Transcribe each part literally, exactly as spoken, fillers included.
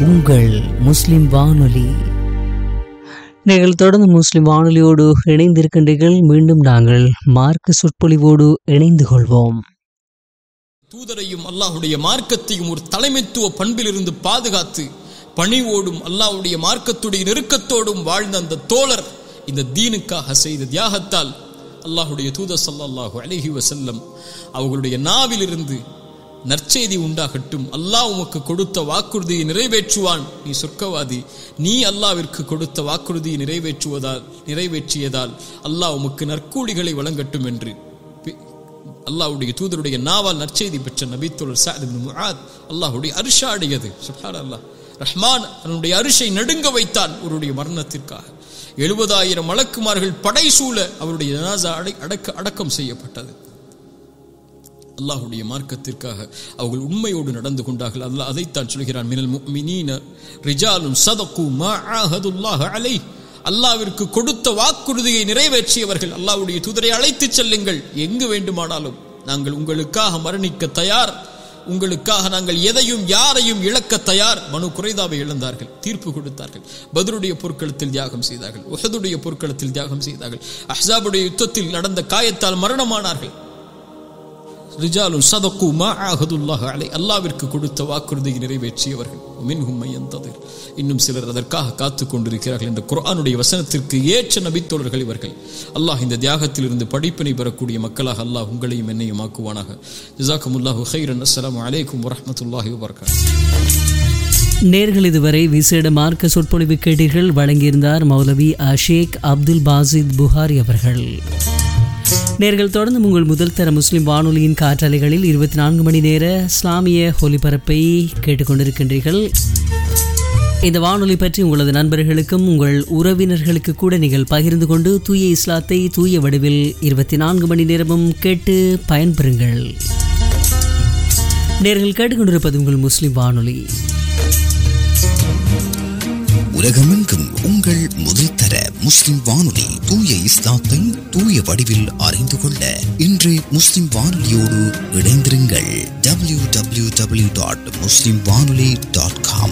உங்கள் முஸ்லிம் வானொலி. நீங்கள் தொடர்ந்து முஸ்லிம் வானொலியோடு இணைந்திருக்கின்றீர்கள். மீண்டும் நாங்கள் மார்க்க சொற்பொழிவோடு இணைந்து கொள்வோம். தூதரையும் அல்லாஹுடைய மார்க்கத்தையும் ஒரு தலைமைத்துவ பண்பிலிருந்து பாதுகாத்து பணிவோடும் அல்லாஹுடைய மார்க்கத்துடைய நெருக்கத்தோடும் வாழ்ந்த அந்த தோழர் இந்த தீனுக்காக செய்த தியாகத்தால் அல்லாஹுடைய தூதர் ஸல்லல்லாஹு அலைஹி வஸல்லம் அவர்களுடைய நாவிலிருந்து நற்செய்தி உண்டாகட்டும், அல்லாஹ் உமக்கு கொடுத்த வாக்குறுதியை நிறைவேற்றுவான், நீ சொர்க்கவாதி, நீ அல்லாவிற்கு கொடுத்த வாக்குறுதியை நிறைவேற்றுவதால் நிறைவேற்றியதால் அல்லாஹ் உமக்கு நற்கூலிகளை வழங்கட்டும் என்று அல்லாஹ்வுடைய தூதருடைய நாவால் நற்செய்தி பெற்ற நபித்தோழர் சஅத் இப்னு முஆத் அல்லாஹ்வுடைய அர்ஷ் ஆடியது. சுப்ஹானல்லாஹ், ரஹ்மான் அவனுடைய அர்ஷை நடுங்க வைத்தான் அவருடைய மரணத்திற்காக. எழுபதாயிரம் மலக்குமார்கள் படைசூழ அவருடைய ஜனாஸா அடக்க அடக்கம் செய்யப்பட்டது. அல்லாஹுடைய மார்க்கத்திற்காக அவர்கள் உண்மையோடு நடந்து கொண்டார்கள். அல்லாஹ் அதைத்தான் சொல்கிறான், மினல் முஃமினீன ரிஜாலுன் ஸதகு மா ஆஹதுல்லாஹ் அலைஹி, அல்லாஹ்விற்கு கொடுத்த வாக்குறுதியை நிறைவேற்றியவர்கள். அல்லாஹ்வுடைய தூதரை அழைத்து செல்லுங்கள், எங்கு வேண்டுமானாலும் நாங்கள் உங்களுக்காக மரணிக்க தயார், உங்களுக்காக நாங்கள் எதையும் யாரையும் இழக்க தயார். மனு குறைதாவை இழந்தார்கள், தீர்ப்பு கொடுத்தார்கள். பத்ருடைய போர்க்களத்தில் தியாகம் செய்தார்கள், உஹதுடைய போர்க்களத்தில் தியாகம் செய்தார்கள், அஹ்ஸாபுடைய யுத்தத்தில் நடந்த காயத்தால் மரணமானார்கள். ரிஜாலுன் ஸதகு மா ஆஹதுல்லாஹ் அலைஹி, அல்லாஹ்விற்கு கொடுத்த வாக்குறுதியை நிறைவேற்றியவர்கள். மின்ஹும் மய்யந்ததிர், இன்னும் சிலர் அதற்காக காத்துக் கொண்டிருக்கிறார்கள் என்ற குர்ஆனுடைய வசனத்திற்கு ஏற்ற நபித்தோழர்கள் இவர்கள். அல்லாஹ் இந்த தியாகத்தில் இருந்து படிப்பினை பெறக்கூடிய மக்களாக அல்லாஹ் உங்களையும் என்னையும் ஆக்குவானாக. ஜஸாக்குமுல்லாஹு கைரன். அஸ்ஸலாமு அலைக்கும் வரஹ்மத்துல்லாஹி வபரகாத்துஹு. நேர்கள் இதுவரை விசேட மார்க்க சொற்பொழிவு கேட்டீர்கள். வழங்கியிருந்தார் மௌலவி அஷேக் அப்துல் பாசித் புகாரி அவர்கள். நேர்கள் தொடர்ந்து உங்கள் முதல் தர முஸ்லிம் வானொலியின் காற்றலைகளில் இருபத்தி நான்கு மணி நேர இஸ்லாமிய ஒலிபரப்பை கேட்டுக்கொண்டிருக்கின்றீர்கள். இந்த வானொலி பற்றி உங்களது நண்பர்களுக்கும் உங்கள் உறவினர்களுக்கு கூட நீங்கள் பகிர்ந்து கொண்டு தூய இஸ்லாத்தை தூய வடிவில் இருபத்தி நான்கு மணி நேரமும் கேட்டு பயன்பெறுங்கள். நேர்கள் கேட்டுக்கொண்டிருப்பது உங்கள் முஸ்லிம் வானொலி. உலகமெங்கும் உங்கள் முதல் தர முஸ்லிம் வானொலி தூய இஸ்லாத்தை தூய வடிவில் அறிந்து கொள்ள இன்று முஸ்லிம் வானொலியோடு இணைந்திருங்கள். டபிள்யூ டபிள்யூ டபிள்யூ டாட் முஸ்லிம் வானொலி டாட் காம்.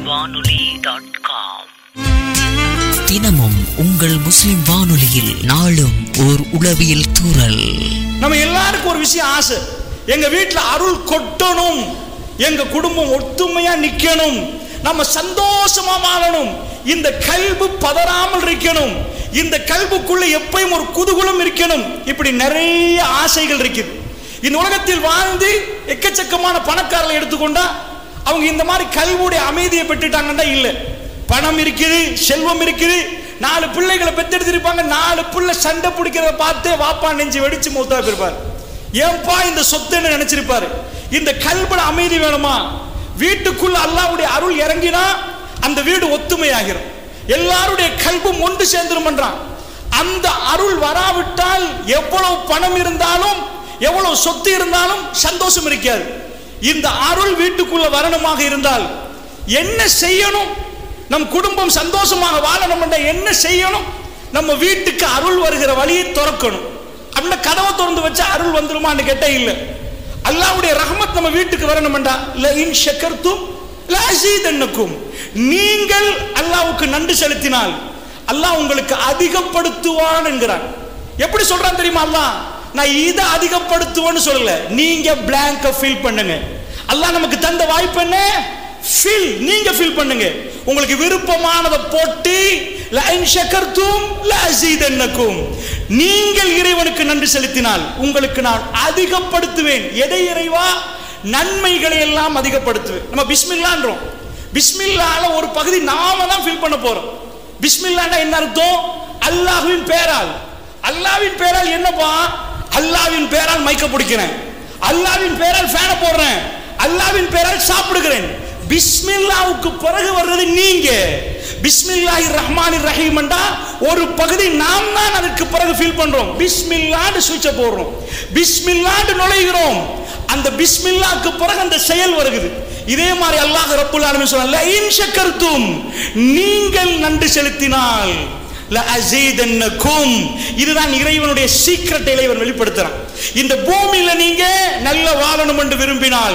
தினமும் உங்கள் முஸ்லிம் வானொலியில் நாளும் ஓர் உளவியல் தூறல். நம்ம எல்லாருக்கும் ஒரு விஷயம் ஆசை, எங்க வீட்டுல அருள் கொட்டணும், எங்க குடும்பம் ஒத்துமையா நிக்கணும், நம்ம சந்தோஷமா வாழணும், இந்த கல்பு பதறாமல் இருக்கணும், இந்த கல்புக்குள்ள எப்பயும் ஒரு குதூகலம் இருக்கணும். இப்படி நிறைய ஆசைகள் இருக்குது. இந்த உலகத்தில் வாழ்ந்து எக்கச்சக்கமான பணக்காரர்களை எடுத்துக்கொண்டா அவங்க இந்த மாதிரி கல்வுடைய அமைதியை பெற்றுட்டாங்கன்னா இல்ல. பணம் இருக்குது, செல்வம் இருக்குது, நாலு பிள்ளைகளை பெற்றெடுத்திருப்பாங்க, நாலு பிள்ளை சண்டை பிடிக்கிறத பார்த்து வாப்பா நெஞ்சு வெடிச்சு மூத்தா போயிருப்பார். ஏன்பா இந்த சொத்துன்னு நினைச்சிருப்பாரு. இந்த கல்புல அமைதி வேணுமா? வீட்டுக்குள்ள அல்லாஹ்வுடைய அருள் இறங்கினா அந்த வீடு ஒத்துமையாகிரும், எல்லாருடைய கல்பும் ஒன்று சேர்ந்துரும் என்றான். அந்த அருள் வராவிட்டால் எவ்வளவு பணம் இருந்தாலும் எவ்வளவு சொத்து இருந்தாலும் சந்தோஷம் இருக்காது. இந்த அருள் வீட்டுக்குள்ள வரணுமாக இருந்தால் என்ன செய்யணும்? நம் குடும்பம் சந்தோஷமாக வாழணும் என்ற என்ன செய்யணும்? நம்ம வீட்டுக்கு அருள் வருகிற வழியை திறக்கணும். அப்படின்னா கதவை திறந்து வச்சா அருள் வந்துருமான்னு கேட்டா இல்ல. அல்லாஹ்வுடைய ரஹ்மத் நம்ம வீட்டுக்கு வரணும் என்றா ல இன் ஷக்கர்தும் ல அஸீதன்னகும், நீங்கள் அல்லாஹ்வுக்கு நன்றி செலுத்தினால் அல்லாஹ் உங்களுக்கு அதிகப்படுத்துவான் என்கிறான். எப்படி சொல்றான் தெரியுமா? அல்லாஹ் நான் இதை அதிகப்படுத்துவேன்னு சொல்லல, நீங்க பிளாங்க ஃபில் பண்ணுங்க. அல்லாஹ் நமக்கு தந்த வாய்ப்பு என்ன? ஃபில், நீங்க ஃபில் பண்ணுங்க. உங்களுக்கு விருப்பமானதை போட்டு ல இன் ஷக்கர்தும் ல அஸீதன்னகும், நீங்கள் இறைவனுக்கு நன்றி செலுத்தினால் உங்களுக்கு நான் அதிகப்படுத்துவேன். எதை இறைவா? நன்மைகளை எல்லாம் அதிகப்படுத்துவேன். நம்ம பிஸ்மில்லான்றோம், பிஸ்மில்லால ஒரு பகுதி நாம தான் ஃபில் பண்ண போறோம். பிஸ்மில்லான்னா என்ன அர்த்தம்? அல்லாஹ்வின் பெயரால். அல்லாஹ்வின் பெயரால் என்னப்பா? அல்லாஹ்வின் பெயரால் மைக்க பிடிக்கிறேன், அல்லாஹ்வின் பெயரால் ஃபேனை போடுறேன், அல்லாஹ்வின் பெயரால் சாப்பிடுகிறேன். பிஸ்மில்லாவுக்கு பிறகு வர்றது நீங்க. பிஸ்மில்லாஹிர் ரஹ்மானிர் ரஹீம் என்றா ஒரு பகுதி நாம் தான் அதற்கு பிறகு ஃபீல் பண்றோம். பிஸ்மில்லாஹ்னு சுவிட்ச போடுறோம், பிஸ்மில்லாஹ்னு நுழைகிறோம். அந்த பிஸ்மில்லாஹ்க்கு பிறகு அந்த செயல் வருகிறது. இதே மாதிரி அல்லாஹ் ரப்புல் ஆலமீன் சொல்றான், இன் ஷக்கர்தும், நீங்கள் நன்றி செலுத்தினால் ல அஸீதன்னகும், இதுதான் இறைவனுடைய சீக்ரெட்டை இறைவன் வெளிப்படுத்துறான். இந்த பூமியில நீங்க நல்ல வாழணும் என்று விரும்பினால்,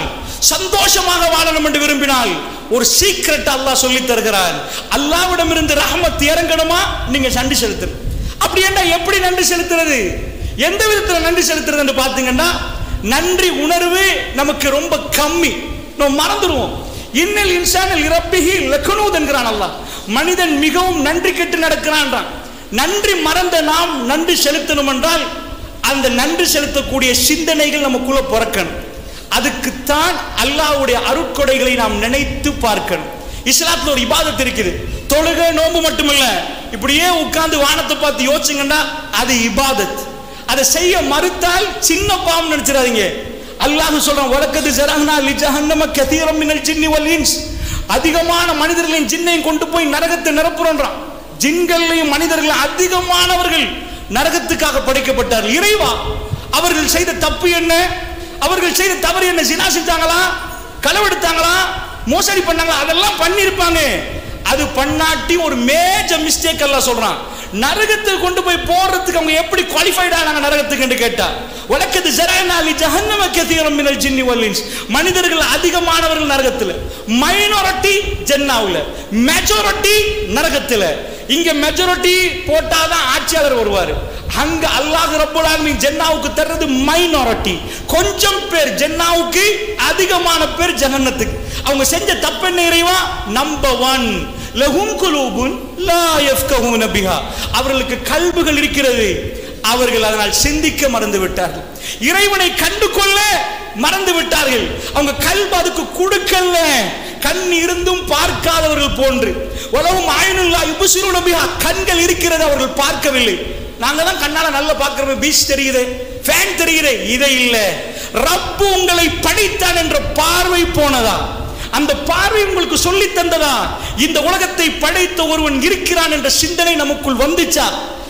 சந்தோஷமாக வாழணும் என்று விரும்பினால் ஒரு சீக்ரெட் அல்லாஹ் சொல்லி தருகிறார். அல்லாஹ்விடம் இருந்து ரஹ்மத் இறங்கணுமா, நீங்க நன்றி செலுத்தணும். அப்படி என்ன, எப்படி நன்றி செலுத்துறது, எந்த விதத்தில் நன்றி செலுத்துறது என்று பார்த்தீங்கன்னா, நன்றி உணர்வு நமக்கு ரொம்ப கம்மி, நம்ம மறந்துடுவோம். இன்னல் இன்சானில் இரப்பிஹி லக்னூத் என்கிறான் அல்லாஹ். மனிதன் மிகவும் நன்றி கெட்டு நடக்கிறான். நன்றி மறந்த நாம் நன்றி செலுத்தணும் என்றால் அந்த நன்றி செலுத்தக்கூடிய சிந்தனைகள் நமக்குள்ள பிறக்கணும். அதுக்குத்தான் அல்லாஹ்வுடைய அருட்கொடைகளை நாம் நினைத்து பார்க்கணும். இஸ்லாத்துல ஒரு இபாதத் இருக்குது. தொழுகை நோன்பு மட்டுமல்ல, இப்படியே உட்கார்ந்து வானத்தை பார்த்து யோசிச்சுங்கன்னா அது இபாதத். அதை செய்ய மறுத்தால் சின்ன பாவம் நினைச்சிடாதீங்க. அல்லாஹ் சொல்றான், வலக்கது ஜரஹ்னா லிஜஹன்னம கதீரம் மினல் ஜின்னி வல் இன்ஸ். அதிகமான மனிதர்களின் ஜின்னையும் கொண்டு போய் நரகத்தை நிரப்புறான். ஜின்களையும் மனிதர்கள் அதிகமானவர்கள் நரகத்துக்காக படைக்கப்பட்டார்கள். இறைவா, அவர்கள் செய்த தப்பு என்ன, அவர்கள் செய்த தவறு என்ன, ஜினா செஞ்சாங்களா, களவெடுத்தாங்களா, மோசடி பண்ணாங்களா, அதெல்லாம் பண்ணிருப்பாங்க. அது பண்ணாட்டி ஒரு மேஜர் மிஸ்டேக் எல்லாம் சொல்றான். நரகத்துக்கு கொண்டு போய் போறதுக்கு அவங்க எப்படி குவாலிஃபைட் ஆனாங்க நரகத்துக்கு என்று கேட்டா, வலக்கது ஜரஅனா லி ஜஹன்னம கதீரம் மினல் ஜின்னி வல் இன்ஸ். மனிதர்கள் அதிகமானவர்கள் நரகத்தில், மைனாரிட்டி ஜன்னாவுல, மெஜாரிட்டி நரகத்தில். இங்க மெஜாரிட்டி போட்டாதான் ஆட்சியாளர் வருவார். அங்க அல்லாஹ் ரப்பல் ஆலமீன் ஜன்னாவுக்கு தர்றது மைனாரிட்டி, கொஞ்சம் பேர் ஜன்னாவுக்கு, அதிகமான பேர் ஜஹன்னத்துக்கு. அவங்க செஞ்ச தப்பு என்ன இறைவா? நம்பர் ஒன், லஹும் குலூபுன் லா யஃப்கஹூன பிஹா. அவர்களுக்கு கல்புகள் இருக்கிறது, அவர்கள் அதனால் சிந்திக்க மறந்து விட்டார்கள். இறைவனை கண்டு கொள்ள மறந்து விட்டார்கள். அவங்க கல்பு அதுக்கு கொடுக்கல. கண் இருந்தும் பார்க்காதவர்கள் போன்று. வலவும் ஆயினுல்லா யுபசிருன பிஹா. கண்கள் இருக்கிறது, அவர்கள் பார்க்கவில்லை. நாங்க தான் கண்ணால நல்லா பார்க்கிறோம், பீச் தெரியுது, ஃபேன் தெரியுது, இதை இல்ல. ரப்பு உங்களை படைத்தான் என்ற பார்வை போனதா, அந்த பார்வை உங்களுக்கு சொல்லி தந்ததா, இந்த உலகத்தை படைத்த ஒருவன் இருக்கிறான் என்ற சிந்தனை நமக்குள் வந்துச்சா?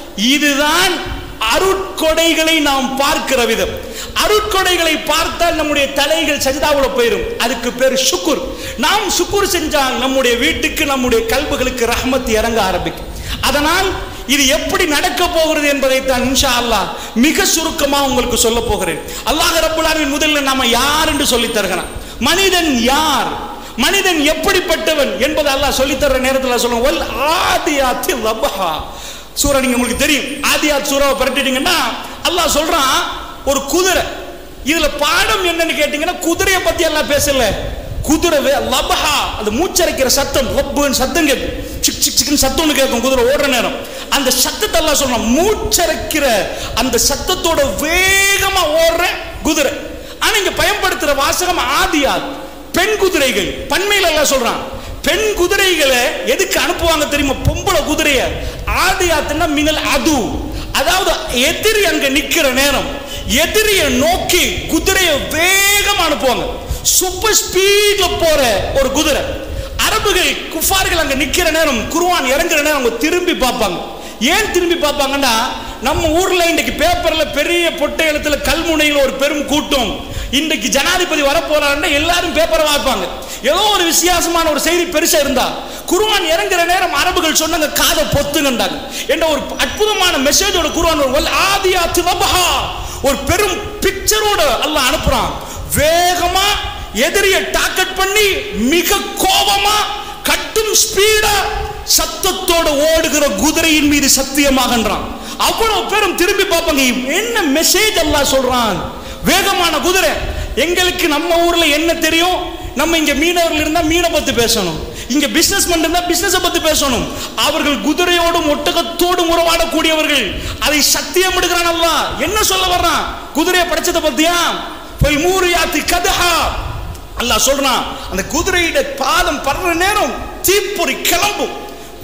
இதுதான் அருட்கொடைகளை நாம் பார்க்கிற விதம். அருட்கொடைகளை பார்த்தால் நம்முடைய தலைகள் சஜிதாவுல போயிடும். அதுக்கு பேர் சுக்குர். நாம் சுக்குர் செஞ்சால் நம்முடைய வீட்டுக்கு, நம்முடைய கல்புகளுக்கு ரஹ்மத் இறங்க ஆரம்பிக்கும். அதனால் இது எப்படி நடக்க போகிறது என்பதை தான் இன்ஷா அல்லாஹ் மிக சுருக்கமாக உங்களுக்கு சொல்ல போகிறேன். அல்லாஹ் ரப்பல் ஆலமீன் முதல்ல நாம யார் என்று சொல்லி தருகிறான். மனிதன் யார், மனிதன் எப்படிப்பட்டவன் என்பதை அல்லாஹ் சொல்லி தர்ற நேரத்தில் சொல்லுவோம், வல் ஆதியாத்தி லபஹா. சூரா நீங்க உங்களுக்கு தெரியும், ஆதியாத் சூராவை பரட்டிட்டீங்கன்னா அல்லாஹ் சொல்றான் ஒரு குதிரை. இதுல பாடம் என்னன்னு கேட்டீங்கன்னா, குதிரையை பத்தி எல்லாம் பேசல. குதிரை லபஹா, அது மூச்சரைக்கிற சத்தம், லப்புன்னு சத்தம் கேட்கும், சிக் சிக் சிக்னு சத்தம்னு கேட்கும் குதிரை ஓடுற நேரம். அந்த சத்தத்தை எல்லாம் சொல்றான், மூச்சரைக்கிற அந்த சத்தத்தோட வேகமா ஓடுற குதிரை. ஆனா இங்க பயன்படுத்துற வாசகம் ஆதியாத், பெண் குதிரைகள். பன்மையில எல்லாம் சொல்றான், பெண் குதிரைகளை எதுக்கு அனுப்புவாங்க தெரியுமா? பொம்பளை குதிரைய. ஆதியாத்னா மினல் அது, அதாவது எதிரி அங்க நிக்கிற நேரம் எதிரிய நோக்கி குதிரையை வேகமா அனுப்புவாங்க. சூப்பர் ஸ்பீட்ல போற ஒரு குதிரை. அரபுகள் குஃபார்கள் அங்க நிக்கிற நேரம், குர்ஆன் இறங்குற நேரம் அவங்க திரும்பி பார்ப்பாங்க. ஏன் திரும்பி பார்ப்பாங்கன்னா, நம்ம ஊர்ல இன்னைக்கு பேப்பர்ல பெரிய பொட்டை எழுத்துல கல்முனையில் ஒரு பெரும் கூட்டம், இன்றைக்கு ஜனாதிபதி வர போறாருன்னா எல்லாரும் பேப்பரை வாய்ப்பாங்க. ஏதோ ஒரு வித்தியாசமான ஒரு செய்தி பெருசா இருந்தா, குர்ஆன் இறங்குற நேரம் அரபுகள் சொன்னாங்க காதை பொத்துங்கண்டாங்க என்ற ஒரு அற்புதமான மெசேஜோட குர்ஆன் வல் ஆதியாத் லபஹா, ஒரு பெரும் பிக்சரோட அல்லாஹ் அனுப்புறான். வேகமா எதிரியை டார்கெட் பண்ணி மிக கோபமா கட்டும் ஸ்பீடா சத்தத்தோட ஓடுகிற குதிரையின் மீது சத்தியமாகன்றான். அவ்வளவு பேரும் திரும்பி பார்ப்பாங்க, என்ன மெசேஜ் அல்லாஹ் சொல்றான். வேகமான குதிரை. எங்களுக்கு நம்ம ஊர்ல என்ன தெரியும்? நம்ம இங்க மீனவர்கள் இருந்தா மீனை பத்தி பேசணும், இங்க பிசினஸ் இருந்தா பிசினஸ் பத்தி பேசணும். அவர்கள் குதிரையோடும் ஒட்டகத்தோடும் உறவாடக்கூடியவர்கள். அதை சத்தியம் எடுக்கிறான் அல்லாஹ். என்ன சொல்ல வர்றான்? குதிரையை படைச்சதை பத்தியா? போய் மூரியாத்தி கதஹா அல்லாஹ் சொல்றான், அந்த குதிரையிட பாதம் படுற நேரம் தீப்பொறி கிளம்பும்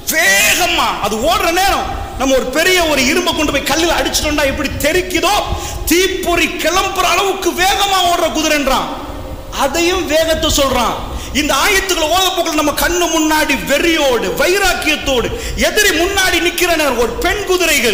வேகமா. அது ஓடுற நேரம் நம்ம ஒரு பெரிய ஒரு இரும்பை கொண்டு போய் கல்லில் அடிச்சிட்டோம்னா எப்படி தெரிக்குதோ, தீப்பொறி கிளம்புற அளவுக்கு வேகமா ஓடுற குதிரைன்றான். அதையும் வேகத்தை சொல்றான். இந்த ஆயத்துக்களை ஓதப்போக்கள் நம்ம கண்ணு முன்னாடி வெறியோடு வைராக்கியத்தோடு எதிரி முன்னாடி நிக்கிற நேரம் ஒரு பெண் குதிரைகள்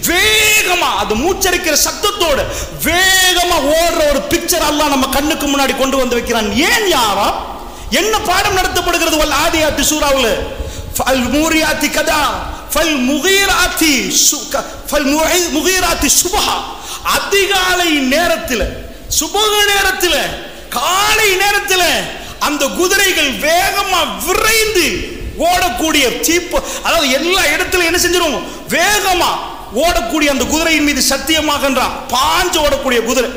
வேகமா, அது மூச்சரிக்கிற சத்தத்தோடு வேகமா ஓடுற ஒரு பிக்சர் அல்லாஹ் நம்ம கண்ணுக்கு முன்னாடி கொண்டு வந்து வைக்கிறான். ஏன் யாரா? என்ன பாடம் நடத்தப்படுகிறது? வல் ஆதியாத்தி சூராவுல ஃபல் மூரியாத்தி கதா ஃபல் முகீராத்தி சுக ஃபல் முகீராத்தி சுபஹா. அதிகாலை நேரத்தில், சுபஹ நேரத்தில், காலை நேரத்தில் அந்த குதிரைகள் வேகமா விரைந்து ஓடக்கூடிய தீப்பு, அதாவது எல்லா இடத்துல என்ன செஞ்சிடும், வேகமா ஓடக்கூடிய அந்த குதிரையின் மீது சத்தியமாகன்றான், பாஞ்சு ஓடக்கூடிய குதிரை.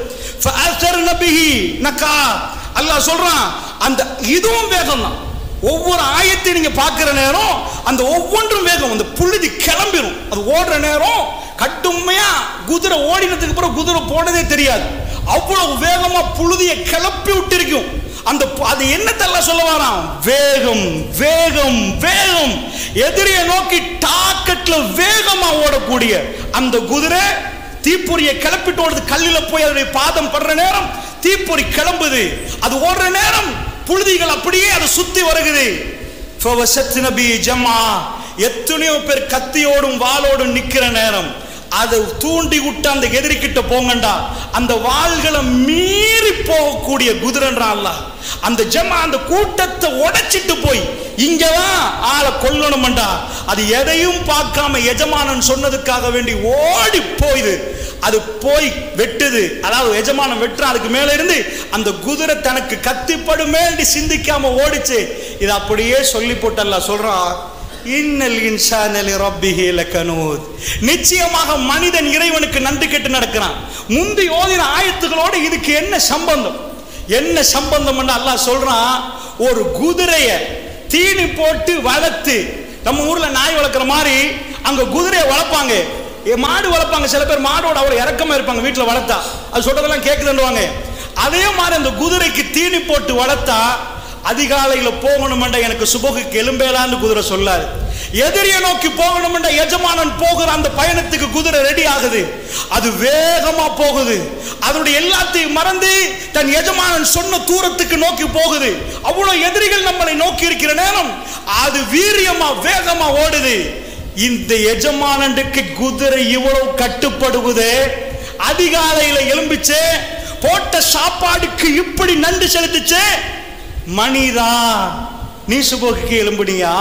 அல்லாஹ் சொல்றான் அந்த இதுவும் வேகம் தான். ஒவ்வொரு ஆயத்தை நீங்க பார்க்கிற நேரம் அந்த ஒவ்வொன்றும் வேகம், அந்த புழுதி கிளம்பிடும். அது ஓடுற நேரம் கட்டுமையா குதிரை ஓடினதுக்கு அப்புறம் குதிரை போனதே தெரியாது, அவ்வளவு வேகமா புழுதியை கிளப்பி விட்டிருக்கும். அந்த அது என்னத்தெல்லாம் சொல்ல வரான், வேகம் வேகம் வேகம். எதிரியை நோக்கி டாக்கெட்ல வேகமா ஓடக்கூடிய அந்த குதிரை தீப்பொறியை கிளப்பிட்டு ஓடுது. கல்லில போய் அதனுடைய பாதம் படுற நேரம் தீப்பொறி கிளம்புது. அது ஓடுற நேரம் புழுதிகள் அப்படியே அதை சுத்தி வருகிறது. எத்தனையோ பேர் கத்தியோடும் வாளோடும் நிக்கிற நேரம் அதை தூண்டி விட்டு அந்த எதிரி கிட்ட போங்கண்டா, அந்த வாள்களை மீறி போகக்கூடிய குதிரைன்றான் அல்லாஹ். அந்த ஜமா அந்த கூட்டத்தை உடைச்சிட்டு போய் இங்கதான் ஆளை கொல்லணும்டா, அது எதையும் பார்க்காம எஜமானன் சொன்னதுக்காக வேண்டி ஓடி போயுது. அது போய் வெட்டுது, அதாவது எஜமானம் வெட்டுற அதுக்கு மேல இருந்து அந்த குதிரை தனக்கு கத்திப்படுமே சிந்திக்காம ஓடிச்சு. இது அப்படியே சொல்லி போட்டு அல்லாஹ் சொல்றான், இன்னல் இன்சான லிரப்பிஹி லகனூத். நிச்சயமாக மனிதன் இறைவனுக்கு நன்றி கெட்டு நடக்கிறான். முந்தி ஓதின ஆயத்துகளோடு இதுக்கு என்ன சம்பந்தம், என்ன சம்பந்தம் என்று அல்லாஹ் சொல்றான். ஒரு குதிரைய தீனி போட்டு வளர்த்து, நம்ம ஊர்ல நாய் வளர்க்குற மாதிரி அங்க குதிரையை வளர்ப்பாங்க, மாடு வளர்ப்பாங்க. சில பேர் மாடோட அவ்வளவு இறக்கமா இருப்பாங்க, வீட்டுல வளர்த்தா அது சொல்றதெல்லாம் கேட்குதுன்னுவாங்க. அதே மாதிரி அந்த குதிரைக்கு தீனி போட்டு வளர்த்தா அதிகாலையில போகணும்டா எனக்கு சுபகுக்கு எலும்பேலான்னு குதிரை சொல்லாது. எதிரியை நோக்கி போகணும்டா எஜமானன் போகிற அந்த பயணத்துக்கு குதிரை ரெடி ஆகுது. அது வேகமா போகுது, அதனுடைய எல்லாத்தையும் மறந்து தன் எஜமானன் சொன்ன தூரத்துக்கு நோக்கி போகுது. அவ்வளவு எதிரிகள் நம்மளை நோக்கி இருக்கிற நேரம் அது வீரியமா வேகமா ஓடுது. இந்த எஜமானனுக்கு குதிரை இவ்வளவு கட்டுப்படுவது, அதிகாலையில எலும்பிச்சு போட்ட சாப்பாடுக்கு இப்படி நன்றி செலுத்துச்சு. மனிதா நீ சுபோக்கு எலும்புனியா,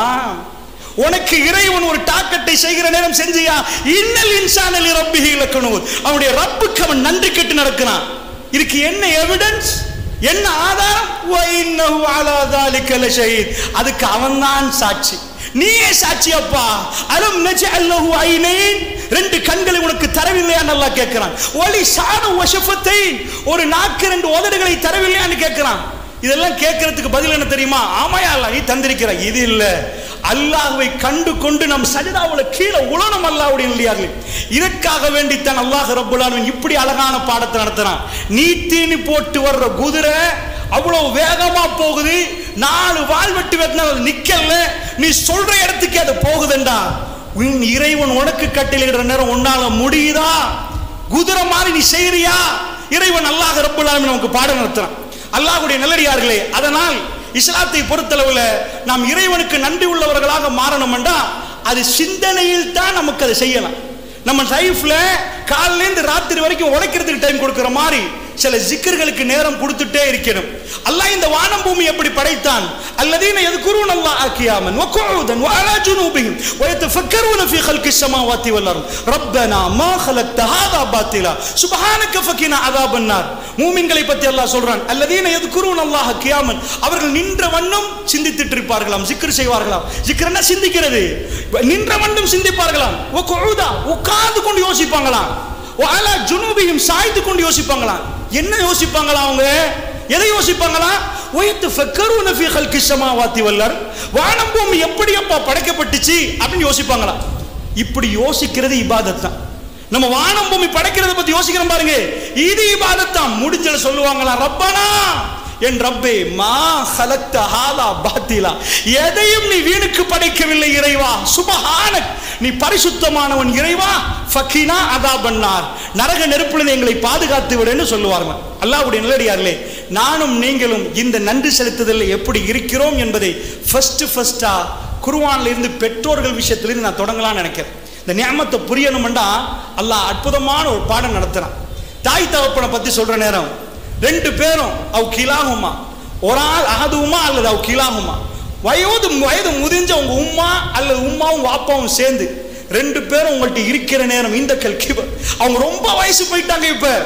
உனக்கு இறைவன் ஒரு தாக்கத்தை செய்கிற நேரம் செஞ்சியா? இன்னல் இன்சான லிரப்பிஹி லகனூத். அவனுடைய ரப்புக்கு அவன் நன்றி கெட்டு நடக்கிறான். இதுக்கு என்ன எவிடன்ஸ், என்ன ஆதாரம்? வ இன்னஹு அலா ஸாலிக லஷஹீத். அதுக்கு அவன்தான் சாட்சி, நீயே சாட்சி. அப்பா அலம் நஜஅல் லஹு ஐனைன், ரெண்டு கண்களை உனக்கு தரவில்லையான்னு அல்லாஹ் கேட்கிறான். ஒலி சானு வஷஃபத்தைன், ஒரு நாக்கு ரெண்டு உதடுகளை தரவில்லையான்னு கேட்கிறான். இதெல்லாம் கேட்கறதுக்கு பதில் என்ன தெரியுமா? ஆமாயா அல்லாஹ் நீ தந்திருக்கிற. இது இல்ல, அல்லாஹ்வை கண்டு கொண்டு நம் சஜதாவுல கீழே உலனம் அல்லாஹ்வுடைய இல்லையார்கள். இதற்காக வேண்டித்தான் அல்லாஹ் ரப்பல் ஆலமீன் இப்படி அழகான பாடத்தை நடத்துறான். நீ தீனி போட்டு வர்ற குதிரை அவ்வளவு வேகமா போகுது, நாலு வால் வெட்டி வெட்டினாலும் நிக்கல, நீ சொல்ற இடத்துக்கு அது போகுதுண்டா. உன் இறைவன் உனக்கு கட்டளையிடுற நேரம் உன்னால முடியுதா? குதிரை மாதிரி நீ செய்யறியா? இறைவன் அல்லாஹ் ரப்பல் ஆலமீன் நமக்கு பாடம் நடத்துறான். அல்லாஹ்வுடைய நல்லடியார்களே, அதனால் இஸ்லாத்தை பொறுத்தளவுல நாம் இறைவனுக்கு நன்றி உள்ளவர்களாக மாறணும் என்றா அது சிந்தனையில் தான் நமக்கு அதை செய்யலாம். நம்ம லைஃப்ல காலையில இருந்து ராத்திரி வரைக்கும் உழைக்கிறதுக்கு டைம் கொடுக்கிற மாதிரி சில ஜிக்கர்களுக்கு நேரம் கொடுத்துட்டே இருக்கணும். அல்லாஹ் இந்த வானம் பூமி எப்படி படைத்தான்? அல்லதீன யذكرون الله قياما وقعودا وعلى جنوبهم ويتفكرون في خلق السماوات والارض ربنا ما خلقت هذا باطلا سبحانك فقنا عذاب النار. மூமின்களை பத்தி அல்லாஹ் சொல்றான், அல்லதீன யذكرون الله قياما, அவர்கள் நின்ற வண்ணம் சிந்தித்துட்டு இருப்பார்களாம், ஜிக்ர் செய்வார்களாம். ஜிக்ர்னா சிந்திக்கிறது, நின்ற வண்ணம் சிந்திப்பார்களாம். وقعودا, உட்கார்ந்து கொண்டு யோசிப்பாங்களாம். وعلى جنوبهم, சாய்ந்து கொண்டு யோசிப்பாங்களாம். என்ன யோசிப்பாங்களா அவங்க? எதை யோசிப்பாங்களா? ويتفكرون في خلق السماوات والارض, வானம் பூமி எப்படி அப்பா படைக்கப்பட்டுச்சு அப்படின்னு யோசிப்பாங்களா. இப்படி யோசிக்கிறது இபாதத் தான். நம்ம வானம் பூமி படைக்கிறத பத்தி யோசிக்கிறோம் பாருங்க, இது இபாதத் தான். முடிஞ்சல சொல்லுவாங்களா, ரப்பனா என் ரப்பே மா ஹலக்த ஹாலா பாத்திலா, எதையும் நீ வீணுக்கு படைக்கவில்லை இறைவா, சுபஹானக் நீ பரிசுத்தமானவன் இறைவா, ஃபகினா அதாபன்னார், நரக நெருப்பிலிருந்து எங்களை பாதுகாத்து விடுன்னு சொல்லுவார்கள். அல்லாஹ்வுடைய நல்லடியார்களே, நானும் நீங்களும் இந்த நன்றி செலுத்துதலில் எப்படி இருக்கிறோம் என்பதை ஃபர்ஸ்ட் ஃபர்ஸ்டா குர்ஆன்ல இருந்து பெற்றோர்கள் விஷயத்திலிருந்து நான் தொடங்கலாம்னு நினைக்கிறேன். இந்த நியமத்தை புரியணும்னா அல்லாஹ் அற்புதமான ஒரு பாடம் நடத்துறான். தாய் தகப்பனை பத்தி சொல்ற நேரம் ரெண்டு பேரும் அவ் கிலாகுமா, ஒரு ஆள் அகதுமா அல்லது அவ் கிலாகுமா, வயது வயது முதிஞ்ச உங்க உம்மா அல்லது உம்மாவும் வாப்பாவும் சேர்ந்து ரெண்டு பேரும் உங்கள்கிட்ட இருக்கிற நேரம் இந்த கல்கிப, அவங்க ரொம்ப வயசு போயிட்டாங்க. இப்ப